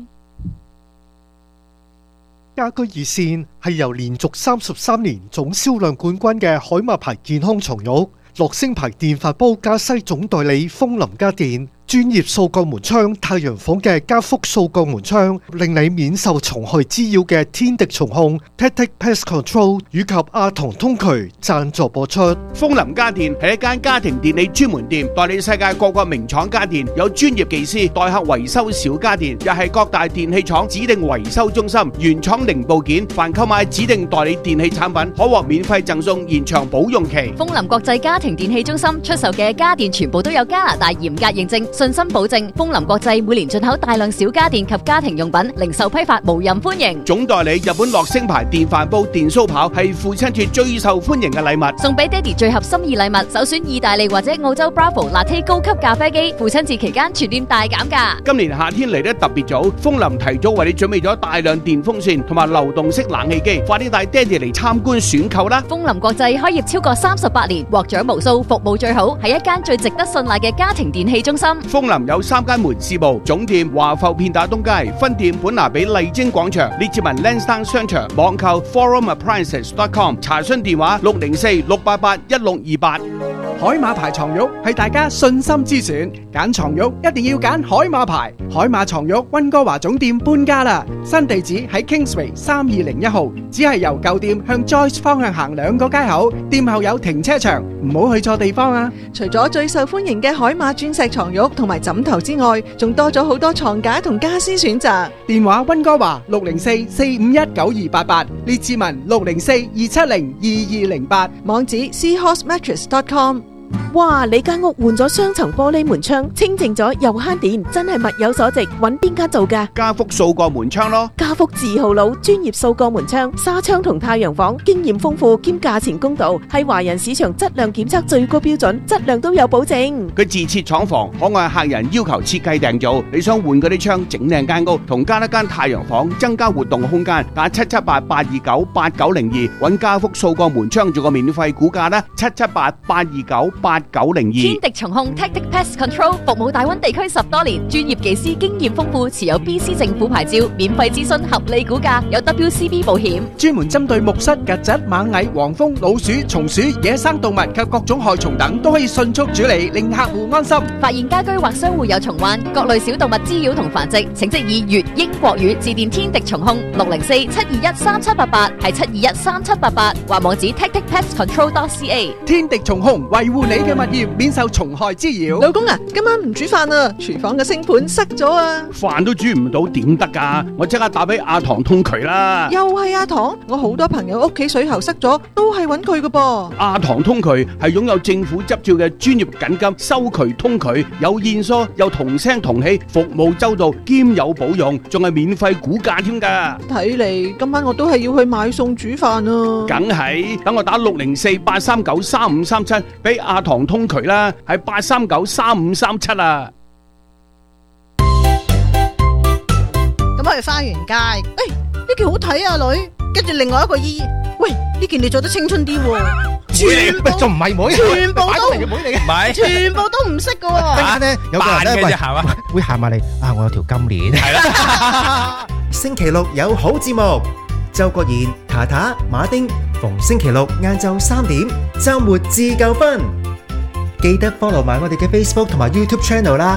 家居熱線係由連續三十三年總銷量冠軍嘅海馬牌健康床褥、樂聲牌電飯煲加西總代理風林家電、專業掃鋼門窗太陽房嘅加福掃鋼門窗，令你免受蟲害滋擾嘅天敵蟲控 Tactic Pest Control 以及阿童通渠贊助播出。 風林家電係一間家庭電器專門店，代理世界各個名廠家電，有專業技師代客維修小家電，又係各大電器廠指定維修中心，原廠零部件，凡購買指定代理電器產品，可獲免費贈送延長保用期。 風林國際家庭電器中心出售嘅家電全部都有加拿大嚴格認證，信心保證。風林國際每年進口大量小家電及家庭用品，零售批發無任歡迎。 總代理日本樂聲牌電飯煲、電燒刨係父親節最受歡迎嘅禮物， 送俾爹哋最合心意禮物，首選意大利或者澳洲 Bravo Latte 高級咖啡機，父親節期間全店大減價。 今年夏天嚟得特別早，風林提早為你準備咗大量電風扇同埋流動式冷氣機，快啲帶爹哋嚟參觀選購啦！ 風林國際開業超過三十八年，獲獎無數，服務最好，係一間最值得信賴嘅家庭電器中心。 楓林有三間門市部，總店華埠片打東街，分店本拿比麗晶廣場，列治文 Lansdowne 商場，網購 forum appliances dot com， 查詢電話六零四六八八一六二八。 海馬牌床褥係大家信心之選，揀床褥一定要揀海馬牌。海馬床褥溫哥華總店搬家啦，新地址喺 Kingsway 三二零一號，只係由舊店向 Joyce 方向行兩個街口，店後有停車場，唔好去錯地方啊！ 除咗最受歡迎嘅海馬鑽石床褥同埋枕頭之外，仲多咗好多床架同家私選擇。 電話溫哥華六零四四五一九二八八，列治文六零四二七零二二零八， 網址 seahorse mattress dot com。 哇！你間屋換咗雙層玻璃門窗，清靜咗又慳電，真係物有所值。揾邊間做㗎？ 家福數個門窗咯。 家福字號佬，專業數個門窗、紗窗同太陽房，經驗豐富兼價錢公道，係華人市場質量檢測最高標準，質量都有保證。 佢自設廠房，可按客人要求設計訂造。你想換嗰啲窗，整靚間屋，同加一間太陽房，增加活動空間，打七七八八二九八九零二，揾家福數個門窗做個免費估價啦，七七八八二九八九零二。 天敵蟲控 Tactic Pest Control 服務大灣地區十多年，專業技師經驗豐富，持有 B C 政府牌照，免費諮詢合理估價，有 W C B 保險， 專門針對木虱、曱甴、螞蟻、黃蜂、老鼠、松鼠、野生動物及各種害蟲等，都可以迅速處理，令客戶安心。 發現家居或商戶有蟲患，各類小動物滋擾同繁殖，請即以粵英國語致電天敵蟲控六零四七二一三七八八，係七二一三七八八，或網址 tactic pest control dot c a。 天敵蟲控維護你嘅物業免受蟲害滋擾。 老公啊，今晚唔煮飯啊，廚房嘅星盤塞咗啊！ 飯都煮唔到點得㗎？我即刻打俾阿唐通渠啦！ 又係阿唐，我好多朋友屋企水喉塞咗，都係揾佢㗎噃。 阿唐通渠係擁有政府執照嘅專業緊急收渠通渠，有現疏又同聲同氣，服務周到兼有保用，仲係免費估價添㗎。 睇嚟今晚我都係要去買餸煮飯啊！ 梗係，等我打六零四八三九三五三七俾阿唐通渠啦，係八三九三五三七啊！ 咁我哋花園街，誒呢件好睇啊女，跟住另外一個姨，喂呢件你做得青春啲喎，全部仲唔係妹， 全部都擺明嘅妹嚟嘅，唔係全部都唔識嘅喎。 陣間咧有個人咧扮嘅啫喂係嘛會行埋嚟啊！我有條金鏈，係啦。 星期六有好節目，周國賢、塔塔、馬丁，逢星期六晏晝三點，週末自夠分。記得 follow 埋我哋嘅 Facebook 同埋 YouTube channel 啦。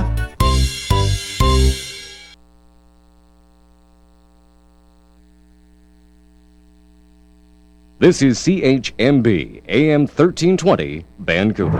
This is C H M B A M thirteen twenty Vancouver。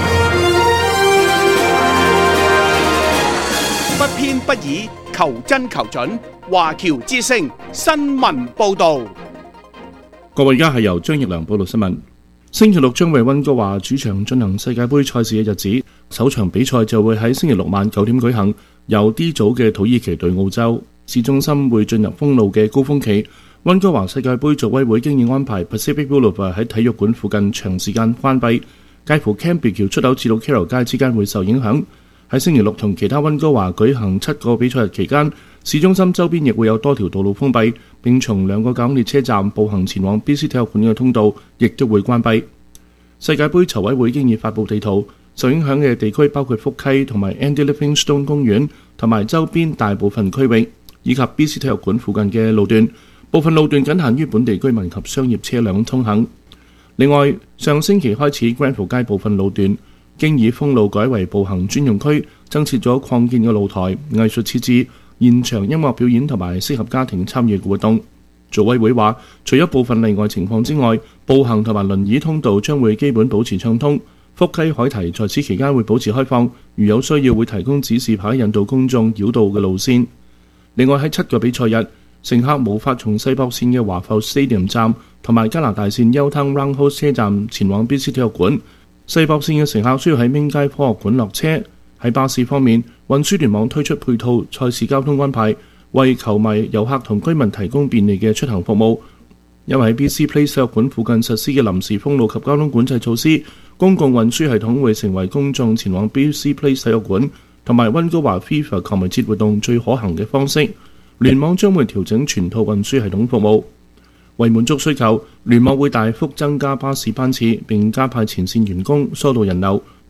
不偏不倚，求真求準，華僑之聲新聞報導。 各位，而家係由張奕良報道新聞。星期六將為溫哥華主場進行世界盃賽事嘅日子，首場比賽就會喺星期六晚九點舉行，由 D 組嘅土耳其對澳洲。市中心會進入封路嘅高峰期。溫哥華世界盃組委會經已安排 Pacific Boulevard 喺體育館附近長時間關閉，介乎 Cambie 橋出口至到 Carroll 街之間會受影響。喺星期六同其他溫哥華舉行七個比賽日期間，市中心周邊亦會有多條道路封閉，並從兩個港鐵車站步行前往 B C 體育館嘅通道亦都會關閉。世界盃籌委會經已發布地圖，受影響嘅地區包括福溪同埋 Andy Livingstone 公園同埋周邊大部分區域，以及 B C 體育館附近嘅路段。部分路段僅限於本地居民及商業車輛通行。另外，上星期開始 Granville 街部分路段經以封路改為步行專用區，增設咗擴建嘅露台、藝術設置、現場音樂表演同埋適合家庭參與嘅活動。組委會話，除咗部分例外情況之外，步行同埋輪椅通道將會基本保持暢通。福溪海堤在此期間會保持開放，如有需要會提供指示牌引導公眾繞道嘅路線。另外喺七個比賽日，乘客無法從西北線嘅華埠 Stadium 站同埋加拿大線 Yaletown Roundhouse 車站前往 B C 體育館。西北線嘅乘客需要喺明街科學館落車。喺巴士方面，運輸聯網推出配套賽事交通安排，為球迷、遊客同居民提供便利嘅出行服務。因為喺 B C Place 體育館附近實施嘅臨時封路及交通管制措施，公共運輸系統會成為公眾前往 B C Place 體育館同埋溫哥華 FIFA 球迷節活動最可行嘅方式。聯網將會調整全套運輸系統服務，為滿足需求，聯網會大幅增加巴士班次，並加派前線員工疏導人流，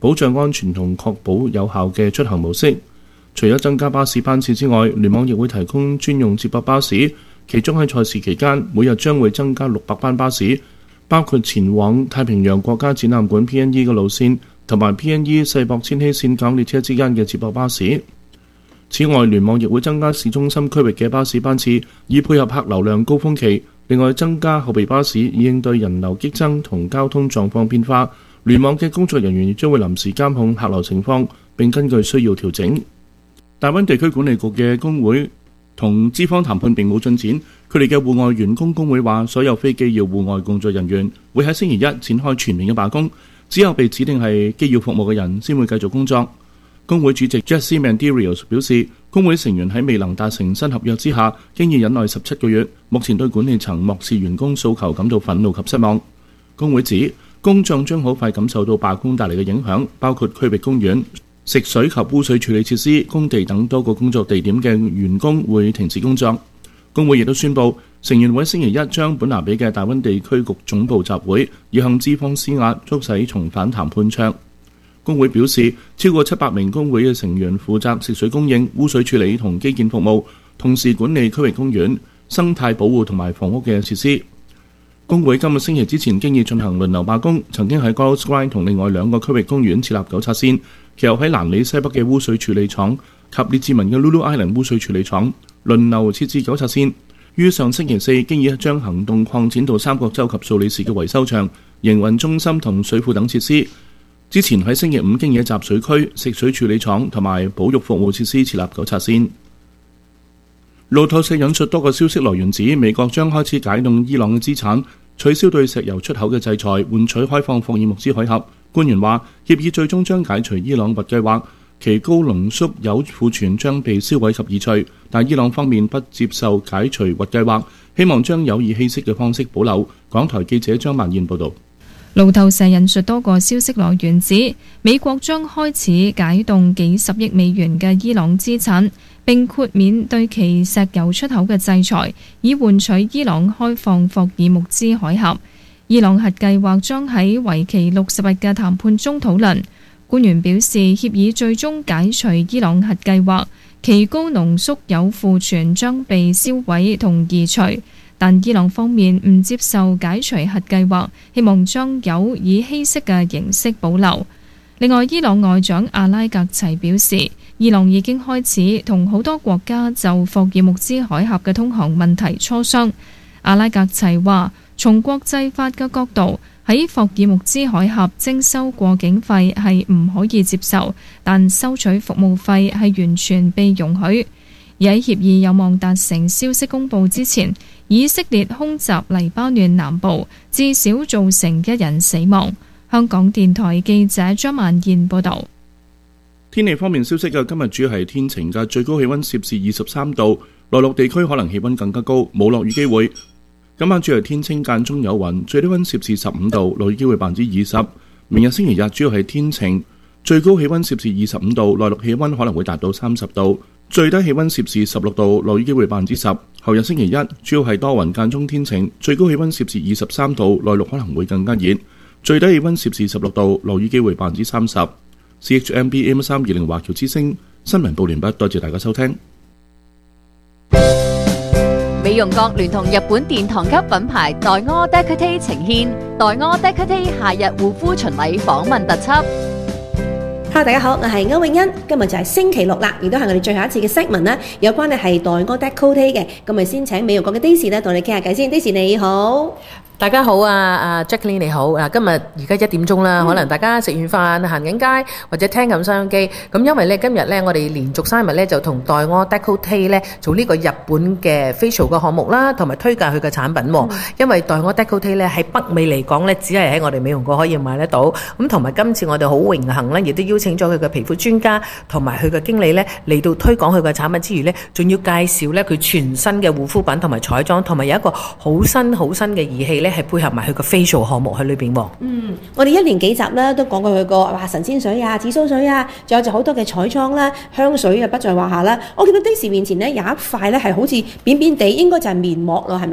保障安全同確保有效嘅出行模式。除咗增加巴士班次之外，聯網亦會提供專用接駁巴士，其中喺賽事期間，每日將會增加六百班巴士，包括前往太平洋國家展覽館 P N E 嘅路線，同埋 P N E 世博千禧線港列車之間嘅接駁巴士。此外，聯網亦會增加市中心區域嘅巴士班次，以配合客流量高峰期。另外，增加後備巴士，以應對人流激增同交通狀況變化。聯網嘅工作人員亦將會臨時監控客流情況，並根據需要調整。大灣地區管理局嘅工會同資方談判並冇進展，佢哋嘅戶外員工工會話，所有非機要戶外工作人員會喺星期一展開全面嘅罷工，只有被指定係機要服務嘅人先會繼續工作。工會主席 Jesse Mandirios 表示，工會成員喺未能達成新合約之下，經已忍耐十七個月，目前對管理層漠視員工訴求感到憤怒及失望。工會指，公眾將好快感受到罷工帶嚟嘅影響，包括區域公園、食水及污水處理設施、工地等多個工作地點嘅員工會停止工作。工會亦都宣布，成員會星期一將本拿比嘅大溫地區局總部集會，以向資方施壓，促使重返談判桌。工會表示，超過七百名工會嘅成員負責食水供應、污水處理同基建服務，同時管理區域公園、生態保護同埋房屋嘅設施。工會今個星期之前經已進行輪流罷工，曾經喺 Gold Square 同另外兩個區域公園設立九叉線，其後喺蘭里西北嘅污水處理廠及列治文嘅 Lulu Island 污水處理廠輪流設置九叉線。於上星期四經已將行動擴展到三角洲及素里士嘅維修場、營運中心同水庫等設施。之前喺星期五經已喺集水區、食水處理廠同埋保育服務設施設立九叉線。路透社引述多個消息來源指，美國將開始解凍伊朗嘅資產，取消對石油出口嘅制裁，換取開放霍爾木茲海峽。官員話，協議最終將解除伊朗核計劃，其高濃縮鈾庫存將被銷毀及移除，但伊朗方面不接受解除核計劃，希望將鈾以稀釋嘅方式保留。港台記者張曼燕報導。 路透社引述多個消息來源指，美國將開始解凍幾十億美元嘅伊朗資產，並豁免對其石油出口嘅制裁，以換取伊朗開放霍爾木茲海峽。伊朗核計劃將喺為期六十日嘅談判中討論。官員表示，協議最終解除伊朗核計劃，其高濃縮鈾庫存將被銷毀同移除。但伊朗方面唔接受解除核計劃，希望將鈾以稀釋嘅形式保留。另外，伊朗外長阿拉格齊表示，伊朗已經開始同好多國家就霍爾木茲海峽嘅通航問題磋商。阿拉格齊話，從國際法嘅角度，喺霍爾木茲海峽徵收過境費係唔可以接受，但收取服務費係完全被容許。而喺協議有望達成消息公佈之前，以色列空襲黎巴嫩南部，至少造成一人死亡。香港電台記者張曼燕報導。 天氣方面消息嘅，今日主要係天晴嘅，最高氣溫攝氏二十三度，內陸地區可能氣溫更加高，冇落雨機會。今晚主要係天清間中有雲，最低溫攝氏十五度，落雨機會百分之二十。明日星期日主要係天晴，最高氣溫攝氏二十五度，內陸氣溫可能會達到三十度。最低氣溫攝氏十六度，落雨機會百分之十。後日星期一主要係多雲間中天晴，最高氣溫攝氏二十三度，內陸可能會更加熱。最低氣溫攝氏十六度，落雨機會百分之三十。C H M B M 三二零華僑之聲新聞報完畢，多謝大家收聽。 美容閣聯同日本殿堂級品牌黛柯 Decote 呈獻黛柯 Decote 夏日護膚巡禮訪問特輯。 Hello， 大家好，我係歐永欣，今日就係星期六啦，亦都係我哋最後一次嘅 segment 啦，有關嘅係黛柯 Decote 嘅，咁咪先請美容閣嘅 Daisy 咧同你傾下偈先。Daisy 你好。 大家好啊，啊 Jacqueline 你好，啊今日而家一點鐘啦，可能大家食完飯行緊街或者聽緊收音機，咁因為咧今日咧我哋連續三日咧就同黛柯 Decote 咧做呢個日本嘅 facial 嘅項目啦，同埋推介佢嘅產品喎。嗯、因為黛柯 Decote 咧喺北美嚟講咧，只係喺我哋美容閣可以買得到。咁同埋今次我哋好榮幸咧，亦都邀請咗佢嘅皮膚專家同埋佢嘅經理咧嚟到推廣佢嘅產品之餘咧，仲要介紹咧佢全新嘅護膚品同埋彩妝，同埋有一個好新好新嘅儀器咧。係配合埋佢個 facial 項目喺裏邊喎。 嗯，我哋一連幾集咧都講過佢個話神仙水啊、紫蘇水啊，仲有就好多嘅彩妝啦、香水啊，不在話下啦。我見到 Daisy 面前咧有一塊咧係好似扁扁地，應該就係面膜咯，係咪啊？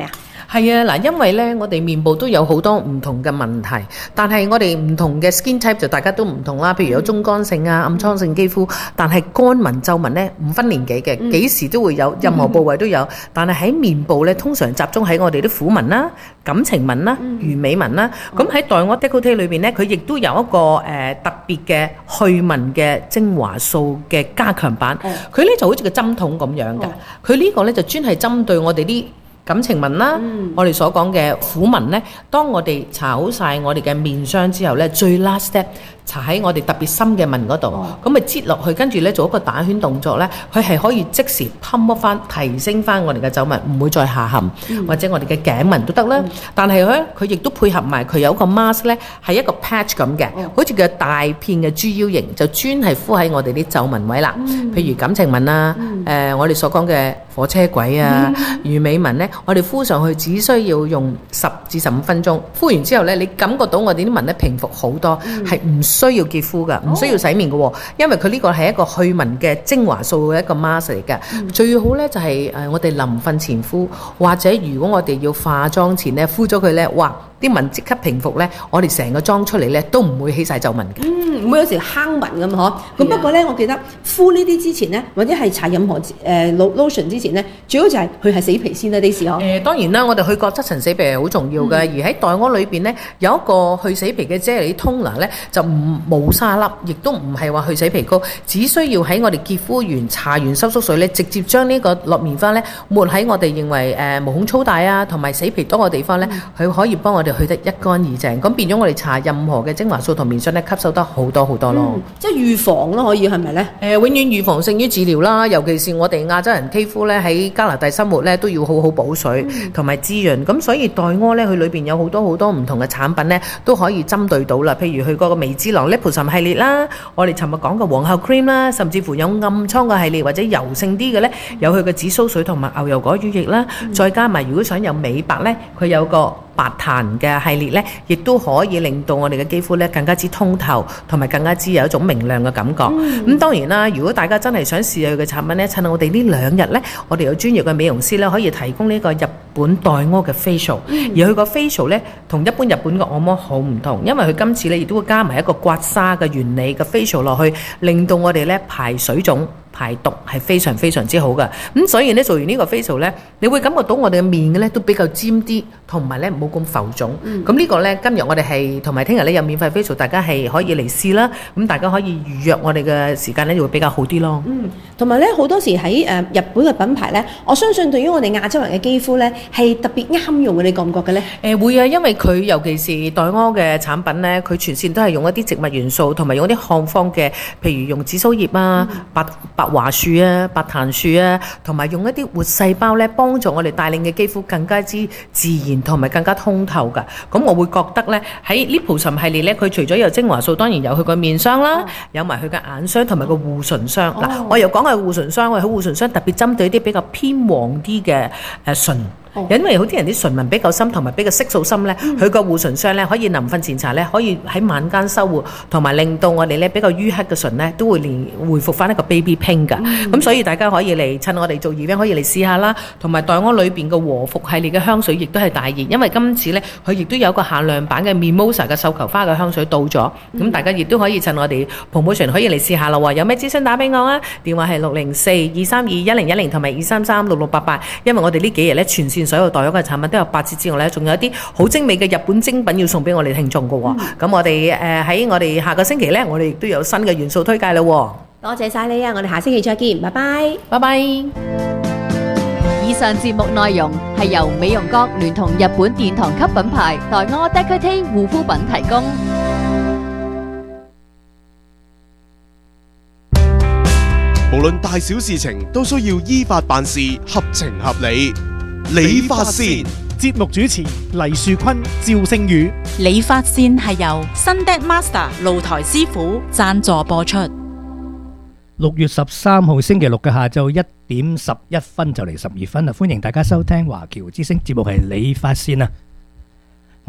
係啊，嗱，因為咧，我哋面部都有好多唔同嘅問題，但係我哋唔同嘅 skin type 就大家都唔同啦。譬如有中乾性啊、暗瘡性肌膚，但係乾紋、皺紋咧唔分年紀嘅，幾時都會有，任何部位都有。但係喺面部咧，通常集中喺我哋啲苦紋啦、感情紋啦、魚尾紋啦。咁喺黛柯 Décolleté 裏邊咧，佢亦都有一個誒、呃、特別嘅去紋嘅精華素嘅加強版。佢咧就好似個針筒咁樣嘅，佢呢個咧就專係針對我哋啲感情紋啦，嗯、我哋所講嘅苦紋呢，當我哋搽好晒我哋嘅面霜之後呢，最 last step 搽喺我哋特別深嘅紋嗰度，咁咪擠落去，跟住呢做一個打圈動作呢，佢係可以即時 pump 翻提升翻我哋嘅皺紋，唔會再下陷，嗯、或者我哋嘅頸紋都得啦。嗯、但係咧，佢亦都配合埋佢有一個 mask 呢，係一個 patch 咁嘅，嗯、好似個大片嘅豬腰形，就專係敷喺我哋啲皺紋位啦。嗯、譬如感情紋啊，誒、嗯呃、我哋所講嘅火車軌啊、魚、嗯、尾紋呢。我哋敷上去只需要用十至十五分鐘，敷完之後呢，你感覺到我哋啲紋呢平復好多，係唔、嗯、需要潔膚噶，唔需要洗面噶，哦、因為佢呢個係一個去紋嘅精華素嘅一個 mask 嚟嘅。嗯、最好呢就係誒我哋臨瞓前敷，或者如果我哋要化妝前呢敷咗佢呢，哇！啲紋即刻平復呢，我哋成個妝出嚟呢都唔會起晒皺紋嘅。 嗯，唔會有時坑紋咁嗬。咁不過呢，我記得敷呢啲之前呢，或者係搽任何誒 lotion 之前呢，最好就係去係死皮先啦，啲時嗬。 誒當然啦，我哋去角質層死皮係好重要嘅，嗯、而喺黛柯裏邊呢，有一個去死皮嘅啫喱 toner 呢，就唔冇沙粒，亦都唔係話去死皮膏，只需要喺我哋潔膚完搽完收縮水呢，直接將呢個落棉花呢抹喺我哋認為誒毛孔粗大啊同埋死皮多嘅地方呢，佢、嗯、可以幫我哋去得一乾二淨，咁變咗我哋搽任何嘅精華素同面霜咧，吸收得好多好多咯。 嗯、即係預防咯，可以係咪咧？誒、 呃，永遠預防勝於治療啦。尤其是我哋亞洲人肌膚咧，喺加拿大生活咧，都要好好補水同埋、嗯、滋潤。咁所以黛柯咧，佢裏邊有好多好多唔同嘅產品咧，都可以針對到啦。譬如佢嗰個微脂囊 Liposome 系列啦，我哋尋日講嘅皇后 cream 啦，甚至乎有暗瘡嘅系列或者油性啲嘅咧，有佢嘅紫蘇水同埋牛油果乳液啦，嗯、再加埋如果想有美白咧，佢有個白檀嘅系列咧，亦都可以令到我哋嘅肌膚咧更加之通透，同埋更加之有一種明亮嘅感覺。咁、嗯、當然啦，如果大家真係想試下佢嘅產品咧，趁我哋呢兩日咧，我哋有專業嘅美容師咧，可以提供呢個日本黛柯嘅 facial，、嗯、而佢個 facial 咧同一般日本嘅按摩好唔同，因為佢今次咧亦都會加埋一個刮痧嘅原理嘅 facial 落去，令到我哋咧排水腫排毒係非常非常之好嘅。咁所以咧做完呢個 facial 咧，你會感覺到我哋嘅面嘅咧都比較尖啲，同埋咧冇咁浮腫。咁、嗯、呢個咧今日我哋係同埋聽日咧有免費 facial，大家係可以嚟試啦。咁大家可以預約我哋嘅時間咧就會比較好啲咯。 嗯，同埋咧好多時喺誒日本嘅品牌咧，我相信對於我哋亞洲人嘅肌膚咧係特別啱用嘅，你覺唔覺嘅咧？誒、 呃、會啊，因為佢尤其是黛柯嘅產品咧，佢全線都係用一啲植物元素，同埋用一啲漢方嘅，譬如用紫蘇葉啊、嗯、白白華樹啊、白檀樹啊，同埋用一啲活細胞咧，幫助我哋帶領嘅肌膚更加之自然同埋更加通透噶。咁我會覺得咧喺 Liposome 系列咧，佢除咗有精華素，當然有佢個面霜啦，哦、有埋佢嘅眼霜同埋個護唇霜。嗱、哦，我又講係護唇霜，我喺護唇霜特別針對啲比較偏黃啲嘅誒唇。因為好啲人啲唇紋比較深同埋比較色素深咧，佢個護唇霜咧可以臨瞓前搽咧，可以喺晚間修護，同埋令到我哋咧比較淤黑嘅唇咧都會連恢復翻一個 baby pink 噶。咁、嗯、所以大家可以嚟趁我哋做 event 可以嚟試下啦。同埋黛柯裏邊嘅和服系列嘅香水亦都係大熱，因為今次咧佢亦都有個限量版嘅 Mimosa 嘅繡球花嘅香水到咗，咁、嗯、大家亦都可以趁我哋 promotion 可以嚟試下啦。有咩諮詢打俾我啊？電話係六零四二三二一零一零同埋二三三六六八八。因為我哋呢幾日咧全線所有黛柯嘅產品都有八折之外咧，仲有一啲好精美嘅日本精品要送俾我哋聽眾嘅喎。咁、嗯、我哋誒喺我哋下個星期咧，我哋亦都有新嘅元素推介啦。多謝晒你啊！我哋下星期再見，拜拜， 拜拜。 以上節目內容係由美容閣聯同日本殿堂級品牌黛柯 Décolleté 護膚品提供。 無論大小事情都需要依法辦事，合情合理。理髮線節目主持黎樹坤、趙星宇。 理髮線係由 Sundeck Master 露台師傅贊助播出。 六月十三號星期六嘅下晝一點十一分就嚟十二分啦！歡迎大家收聽華僑之聲節目係理髮線啊！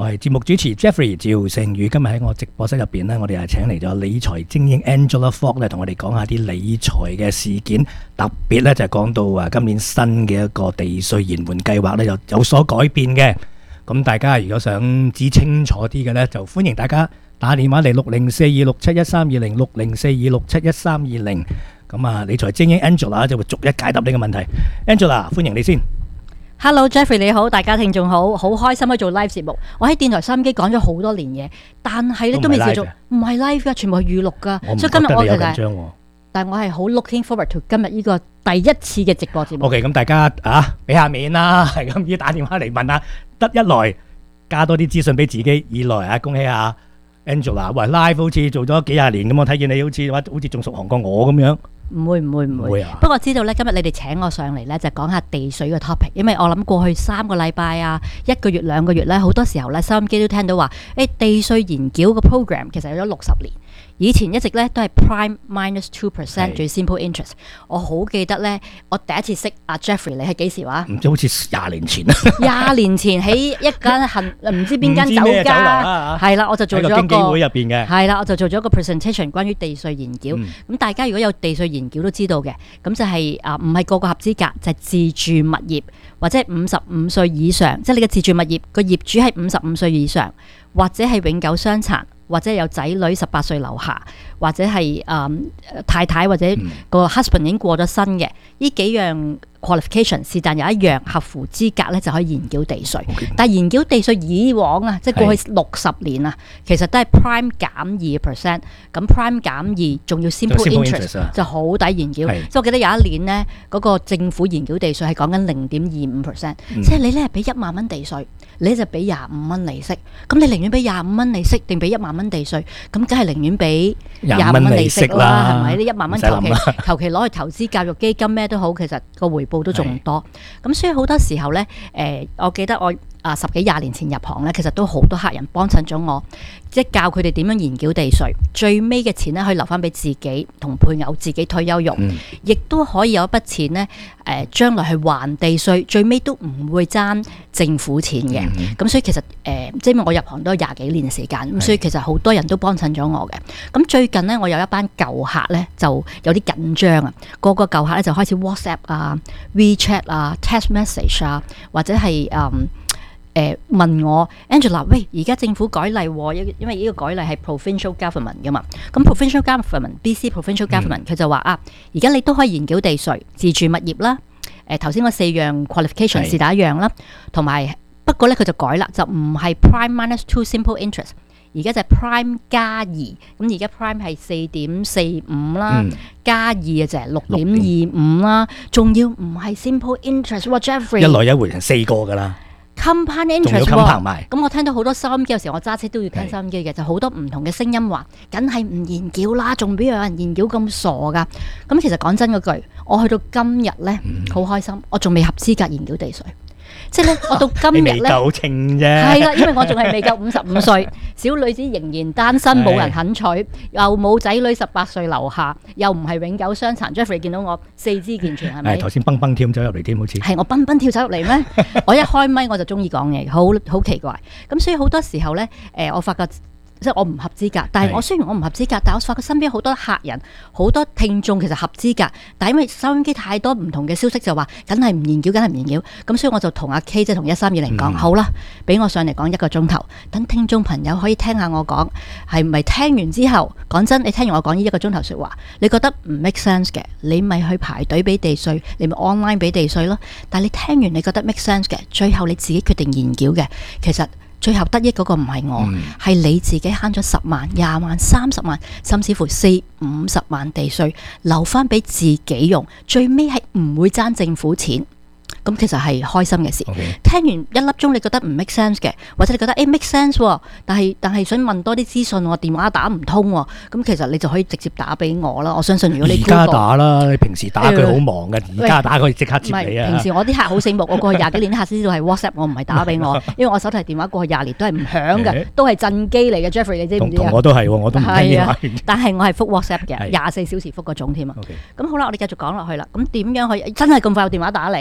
我係節目主持 Jeffrey 趙成宇，今日喺我直播室入邊呢，我哋係請嚟咗理財精英 Angela Fogg 咧，同我哋講下啲理財嘅事件，特別咧就係講到啊今年新嘅一個地稅延緩計劃咧有有所改變嘅。咁大家如果想知清楚啲嘅呢，就歡迎大家打電話嚟六零四二六七一三二零六零四二六七一三二零。咁啊，理財精英 Angela 就會逐一解答呢個問題。Angela，歡迎你先。 Hello Jeffrey 你好，大家聽眾好，好開心去做 live 節目。我喺電台收音機講咗好多年嘢，但係咧都未試做，唔係 live 噶，全部係預錄噶。所以今日我其實，但係我係好 looking forward to 今日呢個第一次嘅直播節目。 OK，咁大家啊，俾下面啦，係咁要打電話嚟問下，得一來加多啲資訊俾自己，二來啊恭喜下 Angela， 喂 live 好似做咗幾廿年咁，我睇見你好似話好似仲熟行過我咁樣。 唔會唔會唔會， 會啊、 不過知道咧，今日你哋請我上嚟咧，就講下地稅嘅 topic，因為我諗過去三個禮拜啊，一個月兩個月咧，好多時候咧收音機都聽到話，誒地稅延繳個 program 其實有咗六十年，以前一直咧都係 prime minus two percent 最 simple interest。我好記得咧，我第一次識阿 Jeffrey 你係幾時話？ 唔知好似廿年前啊！ 廿年前喺一間行唔知邊間酒家，係啦，我就做咗一個經紀會入邊嘅， 係啦，我就做咗一個 presentation 關於地稅延繳。咁、嗯、大家如果有地稅延繳都知道嘅，咁就係啊唔係個個合資格，就係、是、自住物業或者五十五歲以上，即、就、係、是、你嘅自住物業個業主係五十五歲以上，或者係永久傷殘，或者有仔女十八歲樓下，或者係誒、嗯、太太或者個 husband 已經過咗身嘅，呢幾樣 qualification 是但有一樣合乎資格咧，就可以延繳地稅。Okay. 但係延繳地稅以往啊，即係過去六十年啊，其實都係 prime 減二 percent， 咁 prime 減二仲要 simple interest 就好抵延繳。即係我記得有一年呢，嗰、那個政府延繳地稅係講緊零點二五 percent， 即係你咧俾一萬蚊地稅，你就俾廿五蚊利息。咁你寧願俾廿五蚊利息定俾一萬蚊地稅？咁梗係寧願俾廿五蚊利息啦，係咪？呢一萬蚊求其求其攞去投資教育基金咩都好，其實個回報都仲多。咁所以好多時候呢，誒、呃，我記得我啊十幾廿年前入行呢，其實都好多客人幫襯咗我，即係教佢哋點樣延繳地稅，最尾嘅錢呢，可以留翻俾自己同配偶自己退休用，亦、嗯、都可以有一筆錢呢，誒、呃，將來去還地稅，最尾都唔會爭政府錢嘅。咁、嗯、所以其實誒、呃，即係因為我入行都有廿幾年時間，咁所以其實好多人都幫襯咗我嘅。咁最近呢，我有一班舊客呢，就有啲緊張啊，個個舊客呢，就開始 WhatsApp 啊、WeChat 啊、Text Message 啊，或者係誒。嗯誒、呃、問我 Angela， 喂，而家政府改例喎，因為呢個改例係 provincial government 噶嘛，咁 provincial government，B C provincial government，佢、嗯、就話啊，而家你都可以延繳地稅，自住物業啦，誒頭先嗰四樣 qualification 是打一樣啦，同埋不過咧佢就改啦，就唔係 prime minus two simple interest， 而家就係 prime 加二，咁而家 prime 係四點四五啦，加二嘅就係六點二五啦，仲要唔係 simple interest， 哇 Jeffrey， 一來一回成四個噶啦。 compound interest 喎，咁我聽到好多收音機，有時我揸車都要聽收音機嘅，就好多唔同嘅聲音話，梗係唔延繳啦，仲邊有人延繳咁傻噶？咁其實講真嗰句，我去到今日咧，好、嗯、開心，我仲未合資格延繳地稅。即係咧，我到今日咧， 未夠稱啫。 係啦，因為我仲係未夠五十五歲，小女子仍然單身，冇人肯娶，又冇仔女十八歲樓下，又唔係永久傷殘。Jeffrey 見到我四肢健全係咪？ 係頭先蹦蹦跳走入嚟添，好似係我蹦蹦跳走入嚟咩？我一開咪我就中意講嘢，好好奇怪。咁所以好多時候咧，誒、呃，我發覺。即係我唔合資格，但係我雖然我唔合資格，但係我發覺身邊好多客人、好多聽眾其實合資格，但係因為收音機太多唔同嘅消息就話，梗係唔延繳，梗係唔延繳，咁所以我就同阿 K 即係同一三二零講，好啦，俾我上嚟講一個鐘頭，等聽眾朋友可以聽下我講，係咪聽完之後，講真，你聽完我講呢一個鐘頭説話，你覺得唔 make sense 嘅，你咪去排隊俾地稅，你咪 online 俾地稅咯。但係你聽完你覺得 make sense 嘅，最後你自己決定延繳嘅，其實。最後得益嗰個唔係我，係、嗯、你自己慳咗十萬、廿萬、三十萬，甚至乎四五十萬地稅，留翻俾自己用，最尾係唔會爭政府錢。咁其實係開心嘅事。Okay. 聽完一粒鐘，你覺得唔 make sense 嘅，或者你覺得誒、欸、make sense，但係但係想問多啲資訊，我電話打唔通，咁其實你就可以直接打俾我啦。我相信如果你而家打啦，你平時打佢好忙嘅，而、呃、家打佢即刻接你啊。平時我啲客好醒目，我過去廿幾年啲客先知道係 WhatsApp， 我唔係打俾我，因為我手提電話過去廿年都係唔響嘅，都係震機嚟嘅。Jeffrey， 你知唔知啊？同我都係，我都唔聽電話。但係我係覆 WhatsApp 嘅，廿四小時覆個鐘添啊。咁、okay. 好啦，我哋繼續講落去啦。咁點樣可以真係咁快有電話打嚟？邊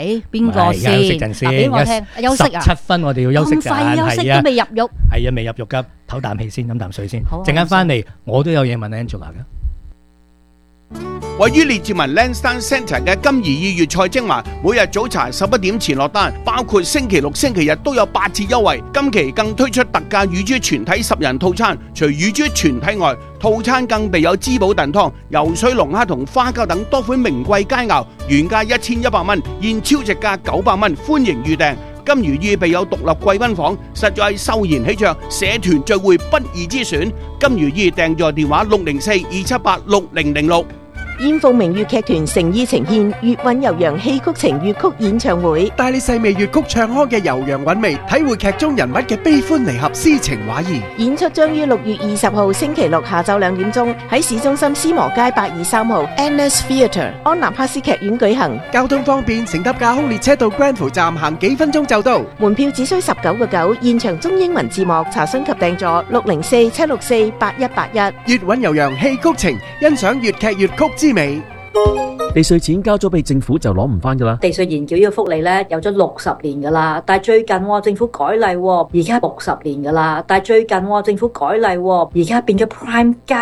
邊個先？ 休息陣先， 嗱，俾我聽，休息啊！ 十七分我哋要休息陣， 咁快休息係啊都未入獄。 係啊，未入獄㗎，唞啖氣先，飲啖水先。 好啊陣間翻嚟，我都有嘢問 Angela 㗎。 位於列治文 Lansdowne Centre 嘅金怡意粵菜精華，每日早茶十一點前落單，包括星期六、星期日都有八折優惠。今期更推出特價乳豬全體十人套餐，除乳豬全體外，套餐更備有滋補燉湯、游水龍蝦同花膠等多款名貴佳肴，原價一千一百蚊，現超值價九百蚊，歡迎預訂。金如意備有獨立貴賓房，實在秀賢喜鵲，社團聚會不二之選。金如意訂座電話六零四二七八六零零六。 燕鳳明粵劇團誠意呈現粵韻悠揚戲曲情粵曲演唱會， 帶你細味粵曲唱腔嘅悠揚韻味，體會劇中人物嘅悲歡離合、詩情畫意。 演出將於六月二十號星期六下晝兩點鐘喺市中心斯摩街八二三號 Annex Theatre 安納帕斯劇院舉行。 交通方便，乘搭架空列車到 Granville 站行幾分鐘就到。 門票只需十九個九，現場中英文字幕，查詢及訂座六零四七六四八一八一。 粵韻悠揚戲曲情，欣賞粵劇粵曲之美。 地稅錢交咗俾政府就攞唔翻噶啦。 地稅延繳呢個福利咧有咗六十年噶啦，但係最近喎政府改例喎，而家六十年噶啦，但係最近喎政府改例喎，而家變咗 Prime 加。